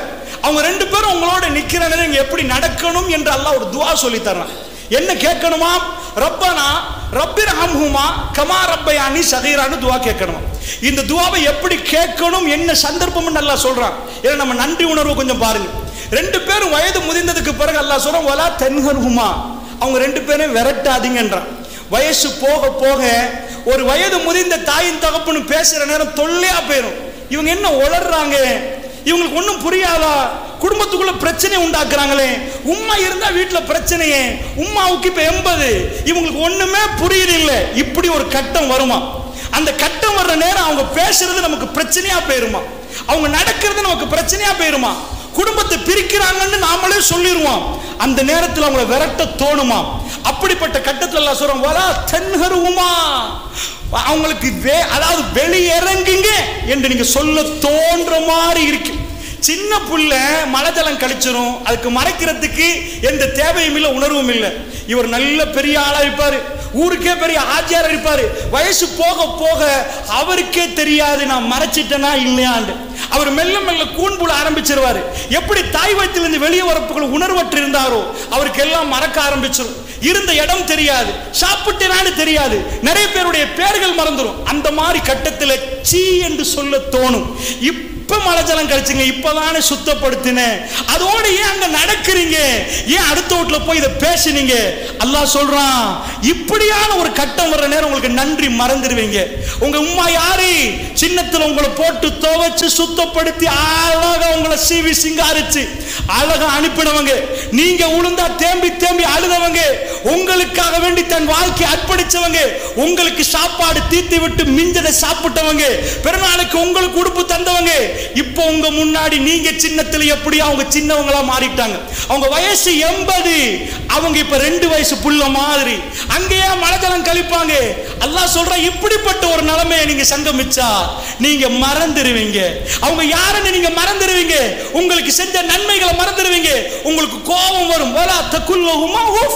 அவங்க ரெண்டு பேரும் உங்களோட நிக்கிற நேரம் எப்படி நடக்கணும் என்று அல்லாஹ் ஒரு துஆ சொல்லி தர்றான். என்ன கேட்கணுமா? ரப்பனா ரப்பிர்ஹம்ஹுமா கமா ரப்பயானி ஸகீரான்னு துஆ கேட்கணும். இந்த துஆவை எப்படி கேட்கணும், என்ன சந்தர்ப்பம்னு அல்லாஹ் சொல்றான். ஏன்னா நம்ம நன்றி உணர்வு கொஞ்சம் பாருங்க. ரெண்டு பேரும் வயது முதிர்ந்ததுக்கு பிறகு அல்லாஹ் சொல்றான் வலா தன்ஹர்ஹுமா, அவங்க ரெண்டு பேரும் விரட்டாதீங்கன்றான். வயசு போக போக ஒரு வயது முதிர்ந்த தாயின் தகப்பனு பேசுற நேரம் தொல்லையா போயிடும். இவங்க என்ன உளறாங்க, இவங்களுக்கு ஒன்றும் புரியாதா, குடும்பத்துக்குள்ள பிரச்சனை உண்டாக்குறாங்களே, உம்மா இருந்தா வீட்டுல பிரச்சனையே, உம்மாவுக்கு இப்ப எண்பது, இவங்களுக்கு ஒண்ணுமே புரியல. இப்படி ஒரு கட்டம் வருமா? அந்த கட்டம் வர்ற நேரம் அவங்க பேசுறது நமக்கு பிரச்சனையா போயிருமா, அவங்க நடக்கிறது நமக்கு பிரச்சனையா போயிருமா, குடும்பத்தை பிரிக்கிறாங்கன்னு நாமளே சொல்லிடுவோம். அந்த நேரத்தில் அவங்களை விரட்ட தோணுமா? அப்படிப்பட்ட கட்டத்தில் எல்லாம் சொல்றோம் வலா தன்ஹருமா, அவங்களுக்கு அதாவது வெளியிறங்குங்க என்று நீங்க சொல்ல தோன்ற மாதிரி இருக்கு. சின்ன புள்ள மழை ஜலம் கழிச்சிரும், அதுக்கு மறைக்கிறதுக்கு எந்த தேவையும் இல்லை, உணர்வும் இல்லை. இவர் நல்ல பெரிய ஆளா இருப்பாரு, ஊருக்கே பெரிய ஆஜியார் இருப்பாரு. வயசு போக போக அவருக்கே தெரியாது நான் மறைச்சிட்டேனா இல்லையாண்டு. அவர் மெல்ல மெல்ல கூண்புல ஆரம்பிச்சிருவாரு. எப்படி தாய் வயிற்றிலிருந்து வெளியே வரப்புகள் உணர்வற்று இருந்தாரோ அவருக்கு எல்லாம் மறக்க ஆரம்பிச்சிடும். இருந்த இடம் தெரியாது, சாப்பிட்டேனான்னு தெரியாது, நிறைய பேருடைய பெயர்கள் மறந்துடும். அந்த மாதிரி கட்டத்தில் சீ என்று சொல்ல தோணும். இப்ப மழை ஜலம் கழிச்சுங்க, இப்பதானே சுத்தப்படுத்தினேன், அதோட ஏன் அங்க நடக்கிறீங்க, ஏன் அடுத்த வீட்டுல போய் இதை பேசுனீங்க? அல்லாஹ் சொல்றான் இப்படியான ஒரு கட்டம் வர்ற நேரம் உங்களுக்கு நன்றி மறந்துடுவீங்க. உங்க உம்மா யாரு? சின்னத்துல உங்களை போட்டு துவைச்சு சுத்தப்படுத்தி அழகா உங்களை சீவி சிங்காரிச்சு அழகா அனுப்பினவங்க, நீங்க உளுந்தா தேம்பி தேம்பி அழுதவங்க, உங்களுக்காக வேண்டி தன் வாழ்க்கை அர்ப்பணிச்சவங்க, உங்களுக்கு சாப்பாடு தீர்த்து விட்டு மிஞ்சதை சாப்பிட்டவங்க, பிறநாளுக்கு உங்களுக்கு உடுப்பு தந்தவங்க. இப்போ உங்க முன்னாடி நீங்க சின்னத்துல எப்படி அவங்க சின்னவங்களா மாறிட்டாங்க. அவங்க வயசு எண்பது, அவங்க இப்ப ரெண்டு வயசு புள்ள மாதிரி அங்கேயே மலஜலம் கழிப்பாங்க. அல்லாஹ் சொல்ற இப்படிப்பட்ட ஒரு நிலைமையை நீங்க சங்கமிச்சா நீங்க மறந்துடுவீங்க. அவங்க யாருன்னு நீங்க மறந்துடுவீங்க, உங்களுக்கு செஞ்ச நன்மைகளை மறந்துடுவீங்க, உங்களுக்கு கோபம் வரும். வலா தகுல்லஹுமா உஃப்,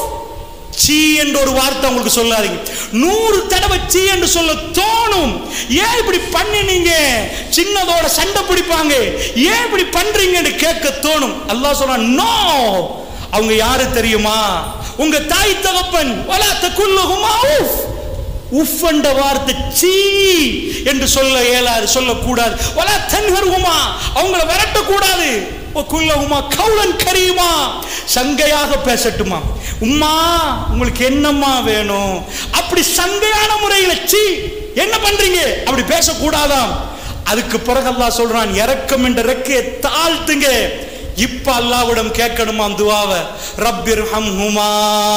சீ என்ற ஒரு வார்த்தை உங்களுக்கு சொல்லாதீங்க. நூறு தடவை சீ என்று சொல்ல தோணும். ஏன் இப்படி பண்ணினீங்க? சின்னதோட சண்டை பிடிப்பாங்க, ஏன் இப்படி பண்றீங்கன்னு கேட்க தோணும். அல்லாஹ் சொல்றான் நோ, அவங்க யாரு தெரியுமா? உங்க தாய் தகப்பன். வலா தகுல்லஹுமா உஃப், உஃப் என்ற வார்த்தை சீ என்று சொல்ல இயலாது, சொல்லக்கூடாது. வலா தன்ஹர்ஹுமா, அவங்கள விரட்ட கூடாது. குல்லஹுமா கௌலன் கரீமா, சங்கையாக பேசட்டுமா. உம்மா உங்களுக்கு என்னம்மா வேணும், அப்படி சங்கையான முறையில் சீ என்ன பண்றீங்க அப்படி பேசக்கூடாதாம். அதுக்கு பிறகு அல்லாஹ் சொல்றான் இரக்கம் என்ற ரெக்கையை தாழ்த்துங்க. இப்ப அல்லாஹ்விடம் கேட்கணுமா துஆவை, ரப்பிர்ஹம்ஹுமா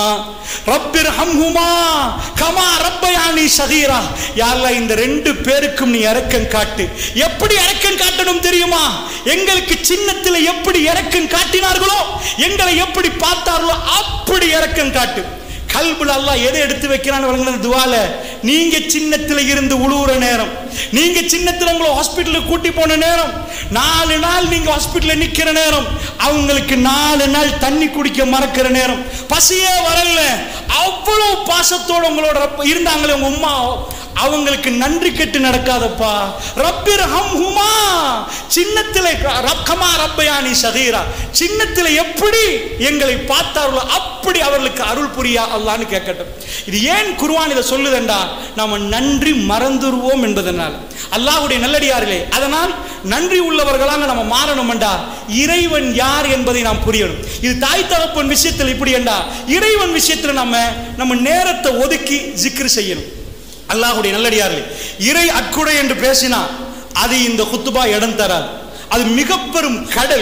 ரப்பிர்ஹம்ஹுமா கமா ரப்பயானி ஸகீரா. யா அல்லாஹ் இந்த ரெண்டு பேருக்கும் நீ இரக்கம் காட்டு. எப்படி இரக்கம் காட்டணும் தெரியுமா? எங்களுக்கு சின்னத்தில் எப்படி இரக்கம் காட்டினார்களோ, எங்களை எப்படி பார்த்தார்களோ அப்படி இரக்கம் காட்டு. கல்புல அல்லாஹ் எதை எடுத்து வைக்கிறான்னு துஆல, நீங்க சின்னத்துல இருந்து உழுவுற நேரம், நீங்க சின்னத்துல உங்களை ஹாஸ்பிட்டலுக்கு கூட்டி போன நேரம், நாலு நாள் நீங்க ஹாஸ்பிட்டல்ல நிக்கிற நேரம், அவங்களுக்கு நாலு நாள் தண்ணி குடிக்க மறக்கிற நேரம், பசியே வரல, அவ்வளவு பாசத்தோட உங்களோட இருந்தாங்களே உங்க உம்மா, அவங்களுக்கு நன்றி கெட்டு நடக்காதப்பா. ரப்பிர்ஹம்ஹுமா, சின்னத்திலே கமா ரப்பயானி ஸகீரா, சின்னத்திலே எப்படி எங்களை பார்த்தார்களோ அப்படி அவர்களுக்கு அருள் புரியா அல்லாஹ்னு கேட்கட்டும். இது ஏன் குர்ஆன் இதை சொல்லுதென்றா, நாம நன்றி மறந்துருவோம் என்பதனால். அல்லாஹ்வுடைய நல்லடியார்களே, அதனால் நன்றி உள்ளவர்களாக நம்ம மாறணும் என்றா இறைவன் யார் என்பதை நாம் புரியணும். இது தாய் தகப்பன் விஷயத்தில் இப்படி என்றா, இறைவன் விஷயத்தில் நம்ம நம்ம நேரத்தை ஒதுக்கி ஜிக்ர் செய்யணும். அல்லாஹ்வுடைய நல்லடியார்களே, இறை அக்குடை என்று பேசினா அது இந்த குத்துபா இடம் தராது. அது மிக பெரும் கடல்.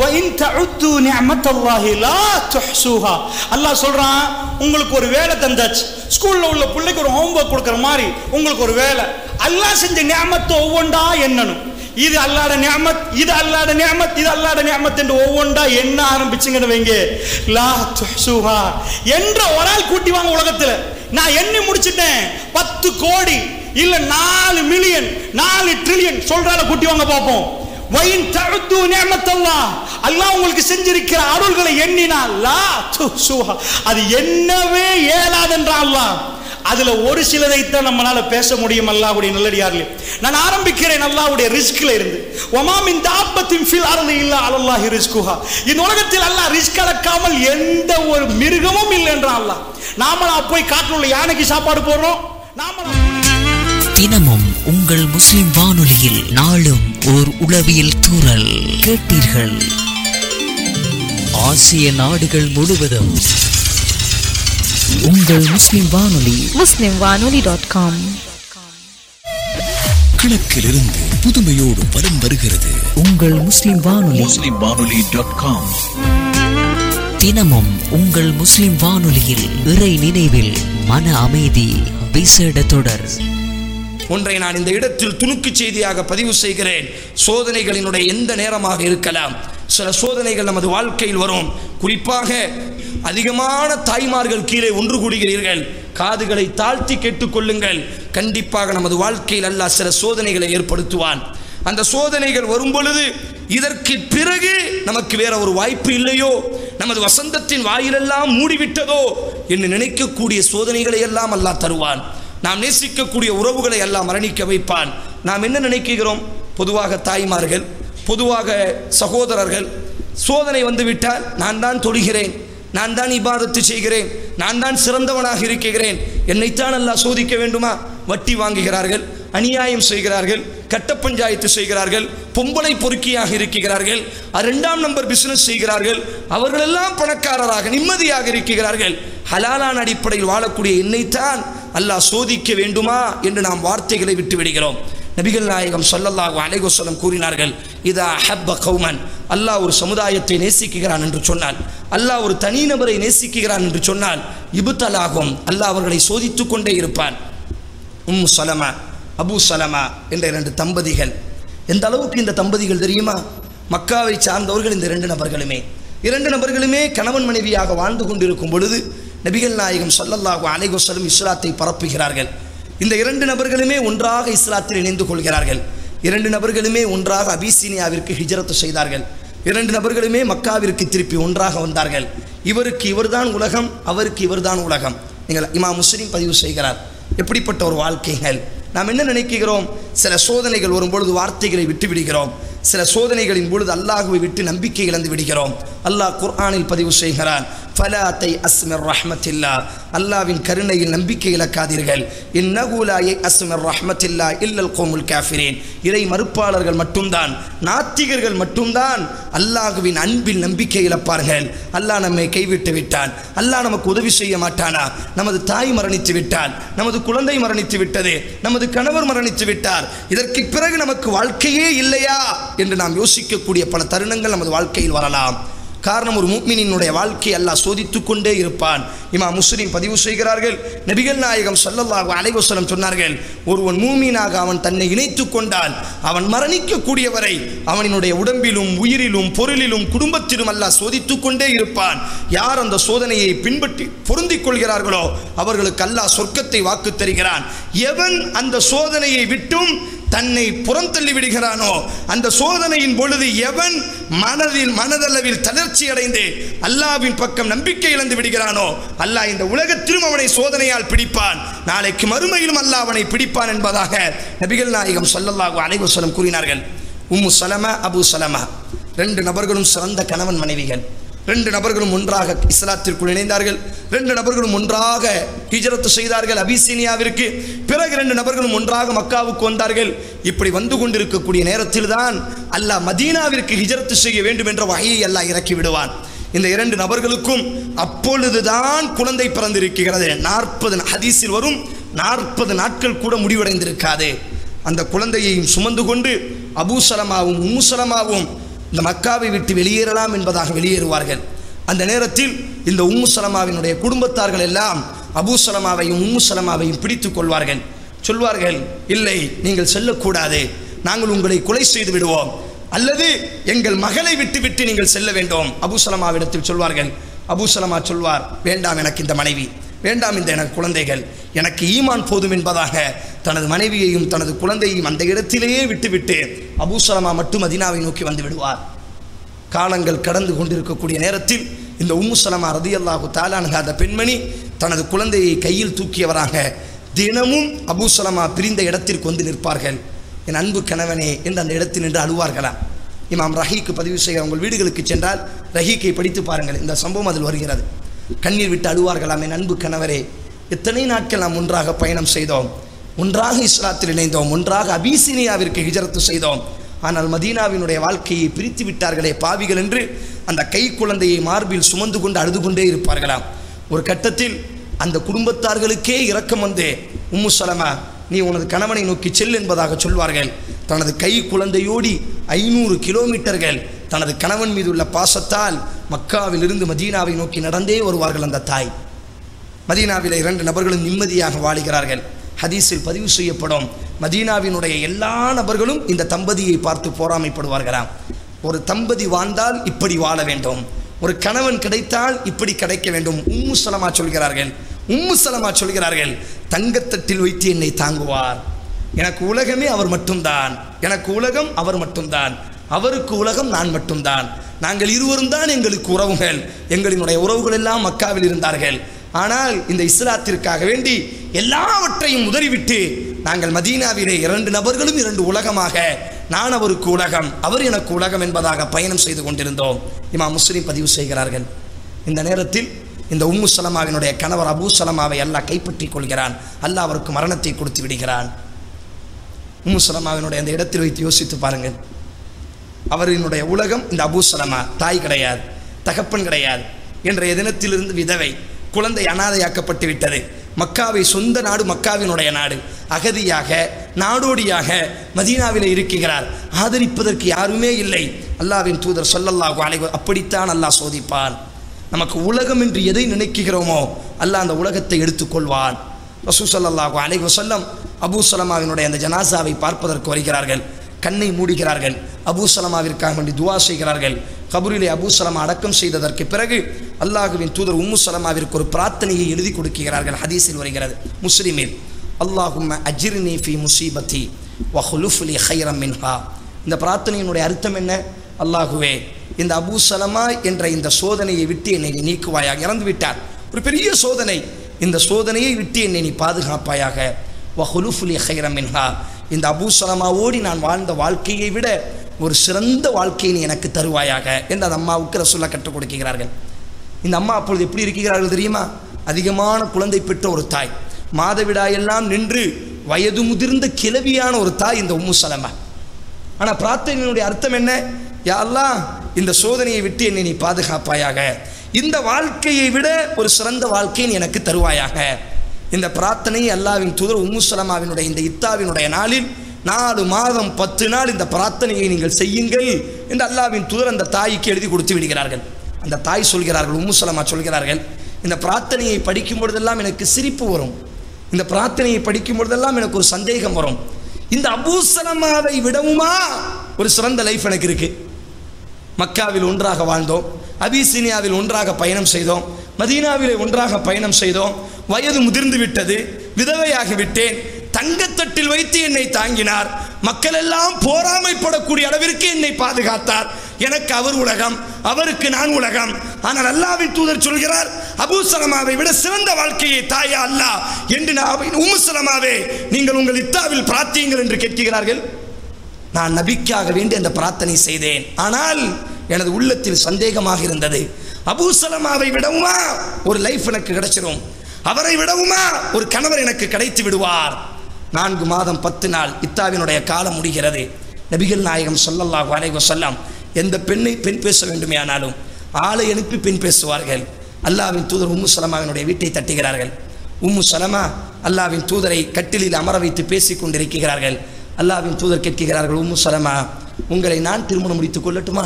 அல்லாஹ் சொல்றான், உங்களுக்கு ஒரு வேலை தந்தாச்சு, ஸ்கூல்ல உள்ள பிள்ளைக்கு ஒரு ஹோம்வொர்க் கொடுக்கிற மாதிரி உங்களுக்கு ஒரு வேலை. அல்லாஹ் செஞ்ச நிஅமத்தை ஒவ்வொன்றா எண்ணணும். இது அல்லாஹ்வுடைய நிஅமத், இது அல்லாஹ்வுடைய நிஅமத், இது அல்லாஹ்வுடைய நிஅமத் என்று ஒவ்வொன்றா எண்ண ஆரம்பிச்சுங்கன்னு வைங்க, லா துஹ்சுஹா என்ற ஒரு ஆள் கூட்டி வாங்க உலகத்துல. நான் எண்ணி முடிச்சிட்டேன், பத்து கோடி இல்ல நாலு மில்லியன் நாலு ட்ரில்லியன் சொல்றால கூட்டி வாங்க பார்ப்போம். வயின் தஅது நிஅமத்தல்லாஹ், அல்லாஹ் உங்களுக்கு செஞ்சிருக்கிற அருள்களை எண்ணினா லா துஹ்சுஹா, அது என்னவே இயலாதென்றான் அல்லாஹ். அதுல ஒரு சிலதைத்தான் நம்மளால பேச முடியும். அல்லாஹ்வுடைய நல்லடியார்களே, நான் ஆரம்பிக்கிறேன் அல்லாஹ்வுடைய ரிஸ்க்ல இருந்து. வமா மின் தாபத்தின் ஃபில் அர்தி இல்லா அலல்லாஹி ரிஸ்குஹா. இந்த உலகத்தில் அல்லாஹ் ரிஸ்க் அளக்காமல் எந்த ஒரு மிருகமும் இல்லை என்றான் அல்லாஹ். நாமளா போய் காட்டுல உள்ள யானைக்கு சாப்பாடு போடுறோம்? நாமளா தினமும் உங்கள் முஸ்லிம் வானொலியில் நாளும் ஓர் உளவியல் தூறல் கேட்டீர்கள். ஆசிய நாடுகள் முழுவதும் உங்கள் முஸ்லிம் வானொலி முஸ்லிம் வானொலி டாட் காம். கிழக்கிலிருந்து புதுமையோடு வலம் வருகிறது உங்கள் முஸ்லிம் வானொலி முஸ்லிம் வானொலி டாட் காம். தினமும் உங்கள் முஸ்லிம் வானொலியில் இறை நினைவில் மன அமைதி விசேட தொடர். ஒன்றை நான் இந்த இடத்தில் துணுக்கு செய்தியாக பதிவு செய்கிறேன். சோதனைகளினுடைய எந்த நேரமாக இருக்கலாம், சில சோதனைகள் நமது வாழ்க்கையில் வரும். குறிப்பாக அதிகமான தாய்மார்கள் கீழே ஒன்று கூடுகிறீர்கள், காதுகளை தாழ்த்தி கேட்டுக்கொள்ளுங்கள். கண்டிப்பாக நமது வாழ்க்கையில் அல்லாஹ் சில சோதனைகளை ஏற்படுத்துவான். அந்த சோதனைகள் வரும் பொழுது இதற்கு பிறகு நமக்கு வேற ஒரு வாய்ப்பு இல்லையோ, நமது வசந்தத்தின் வாயிலெல்லாம் மூடிவிட்டதோ என்று நினைக்கக்கூடிய சோதனைகளை எல்லாம் அல்லாஹ் தருவான். நாம் நேசிக்கக்கூடிய உறவுகளை எல்லாம் மரணிக்க வைப்பான். நாம் என்ன நினைக்கிறோம்? பொதுவாக தாய்மார்கள், பொதுவாக சகோதரர்கள், சோதனை வந்துவிட்டால் நான் தான் தொழுகிறேன், நான் தான் இபாதத்து செய்கிறேன், நான் தான் சிறந்தவனாக இருக்கிறேன், என்னைத்தான் அல்லாஹ் சோதிக்க வேண்டுமா? வட்டி வாங்குகிறார்கள், அநியாயம் செய்கிறார்கள், கட்ட பஞ்சாயத்து செய்கிறார்கள், பொம்பளை பொறுக்கியாக இருக்கிறார்கள், இரண்டாம் நம்பர் பிசினஸ் செய்கிறார்கள், அவர்களெல்லாம் பணக்காரராக நிம்மதியாக இருக்கிறார்கள். ஹலாலான அடிப்படையில் வாழக்கூடிய என்னைத்தான் அல்லாஹ் சோதிக்க வேண்டுமா என்று நாம் வார்த்தைகளை விட்டு விடுகிறோம். நபிகள் நாயகம் ஸல்லல்லாஹு அலைஹி வஸல்லம் கூறினார்கள், இதா ஹப்ப கௌமன், அல்லாஹ் ஒரு சமுதாயத்தை நேசிக்கிறான் என்று சொன்னால், அல்லாஹ் ஒரு தனிநபரை நேசிக்கிறான் என்று சொன்னால், இப்தலாகும், அல்லாஹ் அவர்களை சோதித்துக் கொண்டே இருப்பான். உம்மு சலமா, அபூ சலமா என்ற இரண்டு தம்பதிகள். எந்த அளவுக்கு இந்த தம்பதிகள் தெரியுமா? மக்காவை சார்ந்தவர்கள். இந்த இரண்டு நபர்களுமே இரண்டு நபர்களுமே கணவன் மனைவியாக வாழ்ந்து கொண்டிருக்கும் பொழுது நபிகள் நாயகம் ஸல்லல்லாஹு அலைஹி வஸல்லம் இஸ்லாத்தை பரப்புகிறார்கள். இந்த இரண்டு நபர்களுமே ஒன்றாக இஸ்லாத்தில் இணைந்து கொள்கிறார்கள். இரண்டு நபர்களுமே ஒன்றாக அபிசீனியாவிற்கு ஹிஜ்ரத் செய்தார்கள். இரண்டு நபர்களுமே மக்காவிற்கு திருப்பி ஒன்றாக வந்தார்கள். இவருக்கு இவர்தான் உலகம், அவருக்கு இவர்தான் உலகம். நீங்கள் இமாம் முஸ்லிம் பதிவு செய்கிறார். எப்படிப்பட்ட ஒரு வாழ்க்கைகள்! நாம் என்ன நினைக்கிறோம்? சில சோதனைகள் வரும்பொழுது வார்த்தைகளை விட்டு விடுகிறோம். சில சோதனைகளின் பொழுது அல்லாஹ்வை விட்டு நம்பிக்கை இழந்து விடுகிறோம். அல்லாஹ் குர்ஆனில் பதிவு செய்கிறான், ஃபலா தயஅஸ் மிர் ரஹ்மத்தில்லாஹ், அல்லாஹ்வின் கருணையில் நம்பிக்கை இழக்காதீர்கள். இன்னஹு லா யயஅஸ் மிர் ரஹ்மத்தில்லாஹ் இல்லல் கௌமுல் காஃபிரீன், இறை மறுப்பாளர்கள் மட்டும்தான், நாத்திகர்கள் மட்டும்தான் அல்லாஹ்வின் அன்பில் நம்பிக்கை இழப்பார்கள். அல்லாஹ் நம்மை கைவிட்டு விட்டான், அல்லாஹ் நமக்கு உதவி செய்ய மாட்டானா? நமது தாய் மரணித்து விட்டால், நமது குழந்தை மரணித்து விட்டது, நமது கணவர் மரணித்து விட்டார், இதற்கு பிறகு நமக்கு வாழ்க்கையே இல்லையா என்று நாம் யோசிக்கக்கூடிய பல தருணங்கள் நமது வாழ்க்கையில் வரலாம். காரணம், ஒரு முஃமினினுடைய வாழ்க்கை அல்லாஹ் சோதித்துக் கொண்டே இருப்பான். இமாம் முஸ்லிம் பதிவு செய்கிறார்கள், நபிகள் நாயகம் ஸல்லல்லாஹு அலைஹி வஸல்லம் சொன்னார்கள், ஒருவன் மூமீனாக அவன் தன்னை இணைத்துக் கொண்டால் அவன் மரணிக்கக்கூடிய வரை அவனினுடைய உடம்பிலும் உயிரிலும் பொருளிலும் குடும்பத்திலும் அல்லாஹ் சோதித்துக் கொண்டே இருப்பான். யார் அந்த சோதனையை பின்பற்றி பொருந்திக் கொள்கிறார்களோ அவர்களுக்கு அல்லாஹ் சொர்க்கத்தை வாக்கு தருகிறான். எவன் அந்த சோதனையை விட்டும் தன்னை புறந்தள்ளி விடுகிறானோ, அந்த சோதனையின் பொழுது எவன் மனதில் மனதளவில் தளர்ச்சி அடைந்து அல்லாஹ்வின் பக்கம் நம்பிக்கை இழந்து விடுகிறானோ, அல்லாஹ் இந்த உலகத்திலும் அவனை சோதனையால் பிடிப்பான், நாளைக்கு மறுமையிலும் அல்லாஹ் அவனை பிடிப்பான் என்பதாக நபிகள் நாயகம் ஸல்லல்லாஹு அலைஹி வஸல்லம் கூறினார்கள். உம்மு சலமா, அபூ சலமா ரெண்டு நபர்களும் சிறந்த கணவன் மனைவிகள். ரெண்டு நபர்களும் ஒன்றாக இஸ்லாத்திற்குள் இணைந்தார்கள். ரெண்டு நபர்களும் ஒன்றாக ஹிஜ்ரத் செய்தார்கள் அபிசீனியாவிற்கு. பிறகு ரெண்டு நபர்களும் ஒன்றாக மக்காவுக்கு வந்தார்கள். இப்படி வந்து கொண்டிருக்கக்கூடிய நேரத்தில் தான் அல்லாஹ் மதீனாவிற்கு ஹிஜ்ரத் செய்ய வேண்டும் என்ற வஹீயை அல்லாஹ் இறக்கி விடுவான். இந்த இரண்டு நபர்களுக்கும் அப்பொழுதுதான் குழந்தை பிறந்திருக்கிறது. நாற்பது ஹதீஸில் வரும், நாற்பது நாட்கள் கூட முடிவடைந்திருக்காது. அந்த குழந்தையையும் சுமந்து கொண்டு அபூ சலமாவும் உம்மு சலமாவும் இந்த மக்காவை விட்டு வெளியேறலாம் என்பதாக வெளியேறுவார்கள். அந்த நேரத்தில் இந்த உம்மு சலமாவினுடைய குடும்பத்தார்கள் எல்லாம் அபூ சலமாவையும் உம்மு சலமாவையும் பிடித்துக் கொள்வார்கள். சொல்வார்கள், இல்லை, நீங்கள் செல்லக்கூடாது, நாங்கள் உங்களை கொலை செய்து விடுவோம், அல்லது எங்கள் மகளை விட்டு விட்டு நீங்கள் செல்ல வேண்டும். அபூ சலமாவிடத்தில் சொல்வார்கள். அபூ சலமா சொல்வார், வேண்டாம், எனக்கு இந்த மனைவி வேண்டாம், இந்த எனக்கு குழந்தைகள், எனக்கு ஈமான் போதும் என்பதாக தனது மனைவியையும் தனது குழந்தையையும் அந்த இடத்திலேயே விட்டுவிட்டு அபூ சலமா மட்டும் மதீனாவை நோக்கி வந்து விடுவார். காலங்கள் கடந்து கொண்டிருக்கக்கூடிய நேரத்தில் இந்த உம்மு சலமா ரலியல்லாஹு தஆலா அன்ஹா அந்த பெண்மணி தனது குழந்தையை கையில் தூக்கியவராக தினமும் அபூ சலமா பிரிந்த இடத்திற்கு வந்து நிற்பார்கள். என் அன்பு கணவனே என்று அந்த இடத்தில் நின்று அழுவார்களாம். இமாம் ரஹீக்கு பதிவு செய்கிற உங்கள் வீடுகளுக்கு சென்றால் ரஹீக்கை படித்து பாருங்கள், இந்த சம்பவம் அதில் வருகிறது. கண்ணீர் விட்டு அழுவார்களாம், என் அன்பு கணவரே, எத்தனை நாட்கள் நாம் ஒன்றாக பயணம் செய்தோம், ஒன்றாக இஸ்லாத்தில் இணைந்தோம், ஒன்றாக அபிசீனியாவிற்கு ஹிஜரத்து செய்தோம். ஆனால் மதீனாவினுடைய வாழ்க்கையை பிரித்து விட்டார்களே பாவிகள் என்று அந்த கை குழந்தையை மார்பில் சுமந்து கொண்டு அழுது கொண்டே இருப்பார்களாம். ஒரு கட்டத்தில் அந்த குடும்பத்தார்களுக்கே இரக்கம் வந்து, உம்மு சலமா, நீ உனது கணவனை நோக்கி செல் என்பதாக சொல்வார்கள். தனது கை குழந்தையோடி ஐநூறு கிலோமீட்டர்கள் தனது கணவன் மீது உள்ள பாசத்தால் மக்காவில் இருந்து மதீனாவை நோக்கி நடந்தே வருவார்கள். அந்த தாய் மதீனாவில் இரண்டு நபர்களும் நிம்மதியாக வாழுகிறார்கள். ஹதீஸில் பதிவு செய்யப்படும், மதீனாவினுடைய எல்லா நபர்களும் இந்த தம்பதியை பார்த்து போராமைப்படுவார்களாம். ஒரு தம்பதி வாழ்ந்தால் இப்படி வாழ வேண்டும், ஒரு கணவன் கிடைத்தால் இப்படி கிடைக்க வேண்டும். உம்மு சலமா சொல்கிறார்கள் உம்மு சலமா சொல்கிறார்கள் தங்கத்தட்டில் வைத்து என்னை தாங்குவார். எனக்கு உலகமே அவர் மட்டும்தான், எனக்கு உலகம் அவர் மட்டும்தான், அவருக்கு உலகம் நான் மட்டும்தான். நாங்கள் இருவரும் தான் எங்களுக்கு உறவுகள். எங்களினுடைய உறவுகள் எல்லாம் மக்காவில் இருந்தார்கள். ஆனால் இந்த இஸ்லாத்திற்காக வேண்டி எல்லாவற்றையும் உதறிவிட்டு நாங்கள் மதீனாவிலே இரண்டு நபர்களும் இரண்டு உலகமாக, நான் அவருக்கு உலகம், அவர் எனக்கு உலகம் என்பதாக பயணம் செய்து கொண்டிருந்தோம். இமாம் முஸ்லிம் பதிவு செய்கிறார்கள். இந்த நேரத்தில் இந்த உம்மு சலமாவினுடைய கணவர் அபூ சலமாவை அல்லாஹ் கைப்பற்றி கொள்கிறான். அல்லாஹ் அவருக்கு மரணத்தை கொடுத்து விடுகிறான். உம்மு சலமாவினுடைய அந்த இடத்தில் வைத்து யோசித்து பாருங்கள். அவரினுடைய உலகம் இந்த அபூ சலமா, தாய் கிடையாது, தகப்பன் கிடையாது. என்ற தினத்திலிருந்து விதவை, குழந்தை அனாதையாக்கப்பட்டு விட்டது. மக்காவை சொந்த நாடு, மக்காவினுடைய நாடு, அகதியாக நாடோடியாக மதீனாவில் இருக்கிறார். ஆதரிப்பதற்கு யாருமே இல்லை. அல்லாஹ்வின் தூதர் ஸல்லல்லாஹு அலைஹி வஸல்லம் அப்படித்தான் அல்லாஹ் சோதிப்பான். நமக்கு உலகம் என்று எதை நினைக்கிறோமோ அல்லாஹ் அந்த உலகத்தை எடுத்துக்கொள்வான். ரசூல் ஸல்லல்லாஹு அலைஹி வஸல்லம் அபூ சலமாவினுடைய அந்த ஜனாசாவை பார்ப்பதற்கு வருகிறார்கள். கண்ணை மூடுகிறார்கள். அபூ சலமாவிற்காக வேண்டி துவா செய்கிறார்கள். கபூரிலே அபூ சலமா அடக்கம் செய்ததற்கு பிறகு அல்லாஹுவின் தூதர் உம்மு சலமாவிற்கு ஒரு பிரார்த்தனையை எழுதி கொடுக்கிறார்கள். ஹதீஸில் வருகிறது, முஸ்லிமில், அல்லாஹும்ம அஜிர்னி ஃபி முசீபத்தி வ ஹுலுஃப் லி கைரம் மின்ஹா. இந்த பிரார்த்தனையினுடைய அர்த்தம் என்ன? அல்லாஹுவே, இந்த அபூ சலமா என்ற இந்த சோதனையை விட்டு என்னை நீ நீக்குவாயாக. இறந்து விட்டார், ஒரு பெரிய சோதனை. இந்த சோதனையை விட்டு என்னை நீ பாதுகாப்பாயாக. வ ஹுலுஃப் லி கைரம் மின்ஹா. இந்த அபூ சலமாவோடி நான் வாழ்ந்த வாழ்க்கையை விட ஒரு சிறந்த வாழ்க்கையை நீ எனக்கு தருவாயாக என்று அந்த அம்மாவுக்கு ரசூலுல்லாஹ் கற்றுக் கொடுக்கிறார்கள். இந்த அம்மா அப்பொழுது எப்படி இருக்கிறார்கள் தெரியுமா? அதிகமான குழந்தை பெற்ற ஒரு தாய், மாதவிடாயெல்லாம் நின்று வயது முதிர்ந்த கிழவியான ஒரு தாய் இந்த உம்மு சலமா. ஆனால் பிரார்த்தனையினுடைய அர்த்தம் என்ன? யா அல்லாஹ், இந்த சோதனையை விட்டு என்னை நீ பாதுகாப்பாயாக, இந்த வாழ்க்கையை விட ஒரு சிறந்த வாழ்க்கையை எனக்கு தருவாயாக. இந்த பிரார்த்தனையை அல்லாஹ்வின் தூதர் உம்மு சலமாவினுடைய இந்த இத்தாவினுடைய நாளில் நாலு மாதம் பத்து நாள் இந்த பிரார்த்தனையை நீங்கள் செய்யுங்கள் என்று அல்லாஹ்வின் தூதர் அந்த தாய்க்கு எழுதி கொடுத்து விடுகிறார்கள். அந்த தாய் சொல்கிறார்கள், உம்மு சலமா சொல்கிறார்கள், இந்த பிரார்த்தனையை படிக்கும் பொழுதெல்லாம் எனக்கு சிரிப்பு வரும், இந்த பிரார்த்தனையை படிக்கும் பொழுதெல்லாம் எனக்கு ஒரு சந்தேகம் வரும். இந்த அபூ சலமாவை விடவுமா ஒரு சிறந்த லைஃப் எனக்கு இருக்கு? மக்காவில் ஒன்றாக வாழ்ந்தோம், அபிசீனியாவில் ஒன்றாக பயணம் செய்தோம், மதீனாவிலே ஒன்றாக பயணம் செய்தோம். வயது முதிர்ந்து விட்டது, விதவையாகி விட்டேன். தங்கத்தட்டில் வைத்து என்னை தாங்கினார். மக்கள் எல்லாம் போராமைப்படக்கூடிய அளவிற்கு என்னை பாதுகாத்தார். எனக்கு அவர் உலகம், அவருக்கு நான் உலகம். ஆனால் அல்லாஹ்வின் தூதர் சொல்கிறார், அபூ சலமாவை விட சிறந்த வாழ்க்கையை தாயா அல்லாஹ் என்று நான் உம்மு சலமாவே நீங்கள் உங்கள் இத்தாவில் பிரார்த்தியுங்கள் என்று கேட்கிறார்கள். நான் நபிக்காக வேண்டி அந்த பிரார்த்தனை செய்தேன். ஆனால் எனது உள்ளத்தில் சந்தேகமாக இருந்தது, அபூ சலமாவை விடவுமா ஒரு லைஃப் எனக்கு கிடைச்சிடும், அவரை விடவுமா ஒரு கணவர் எனக்கு கிடைத்து விடுவார். நான்கு மாதம் பத்து நாள் இத்தாவினுடைய காலம் முடிகிறது. நபிகள் நாயகம் ஸல்லல்லாஹு அலைஹி வஸல்லம் எந்த பெண்ணை பெண் பேச வேண்டுமே ஆனாலும் ஆளை அனுப்பி பெண் பேசுவார்கள். அல்லாஹ்வின் தூதர் உம்மு சலமாவினுடைய வீட்டை தட்டுகிறார்கள். உம்மு சலமா அல்லாஹ்வின் தூதரை கட்டிலில் அமர வைத்து பேசிக் கொண்டிருக்கிறார்கள். அல்லாஹ்வின் தூதர் கேட்கிறார்கள், உம்மு சலமா, உங்களை நான் திருமணம் முடித்துக் கொள்ளட்டுமா?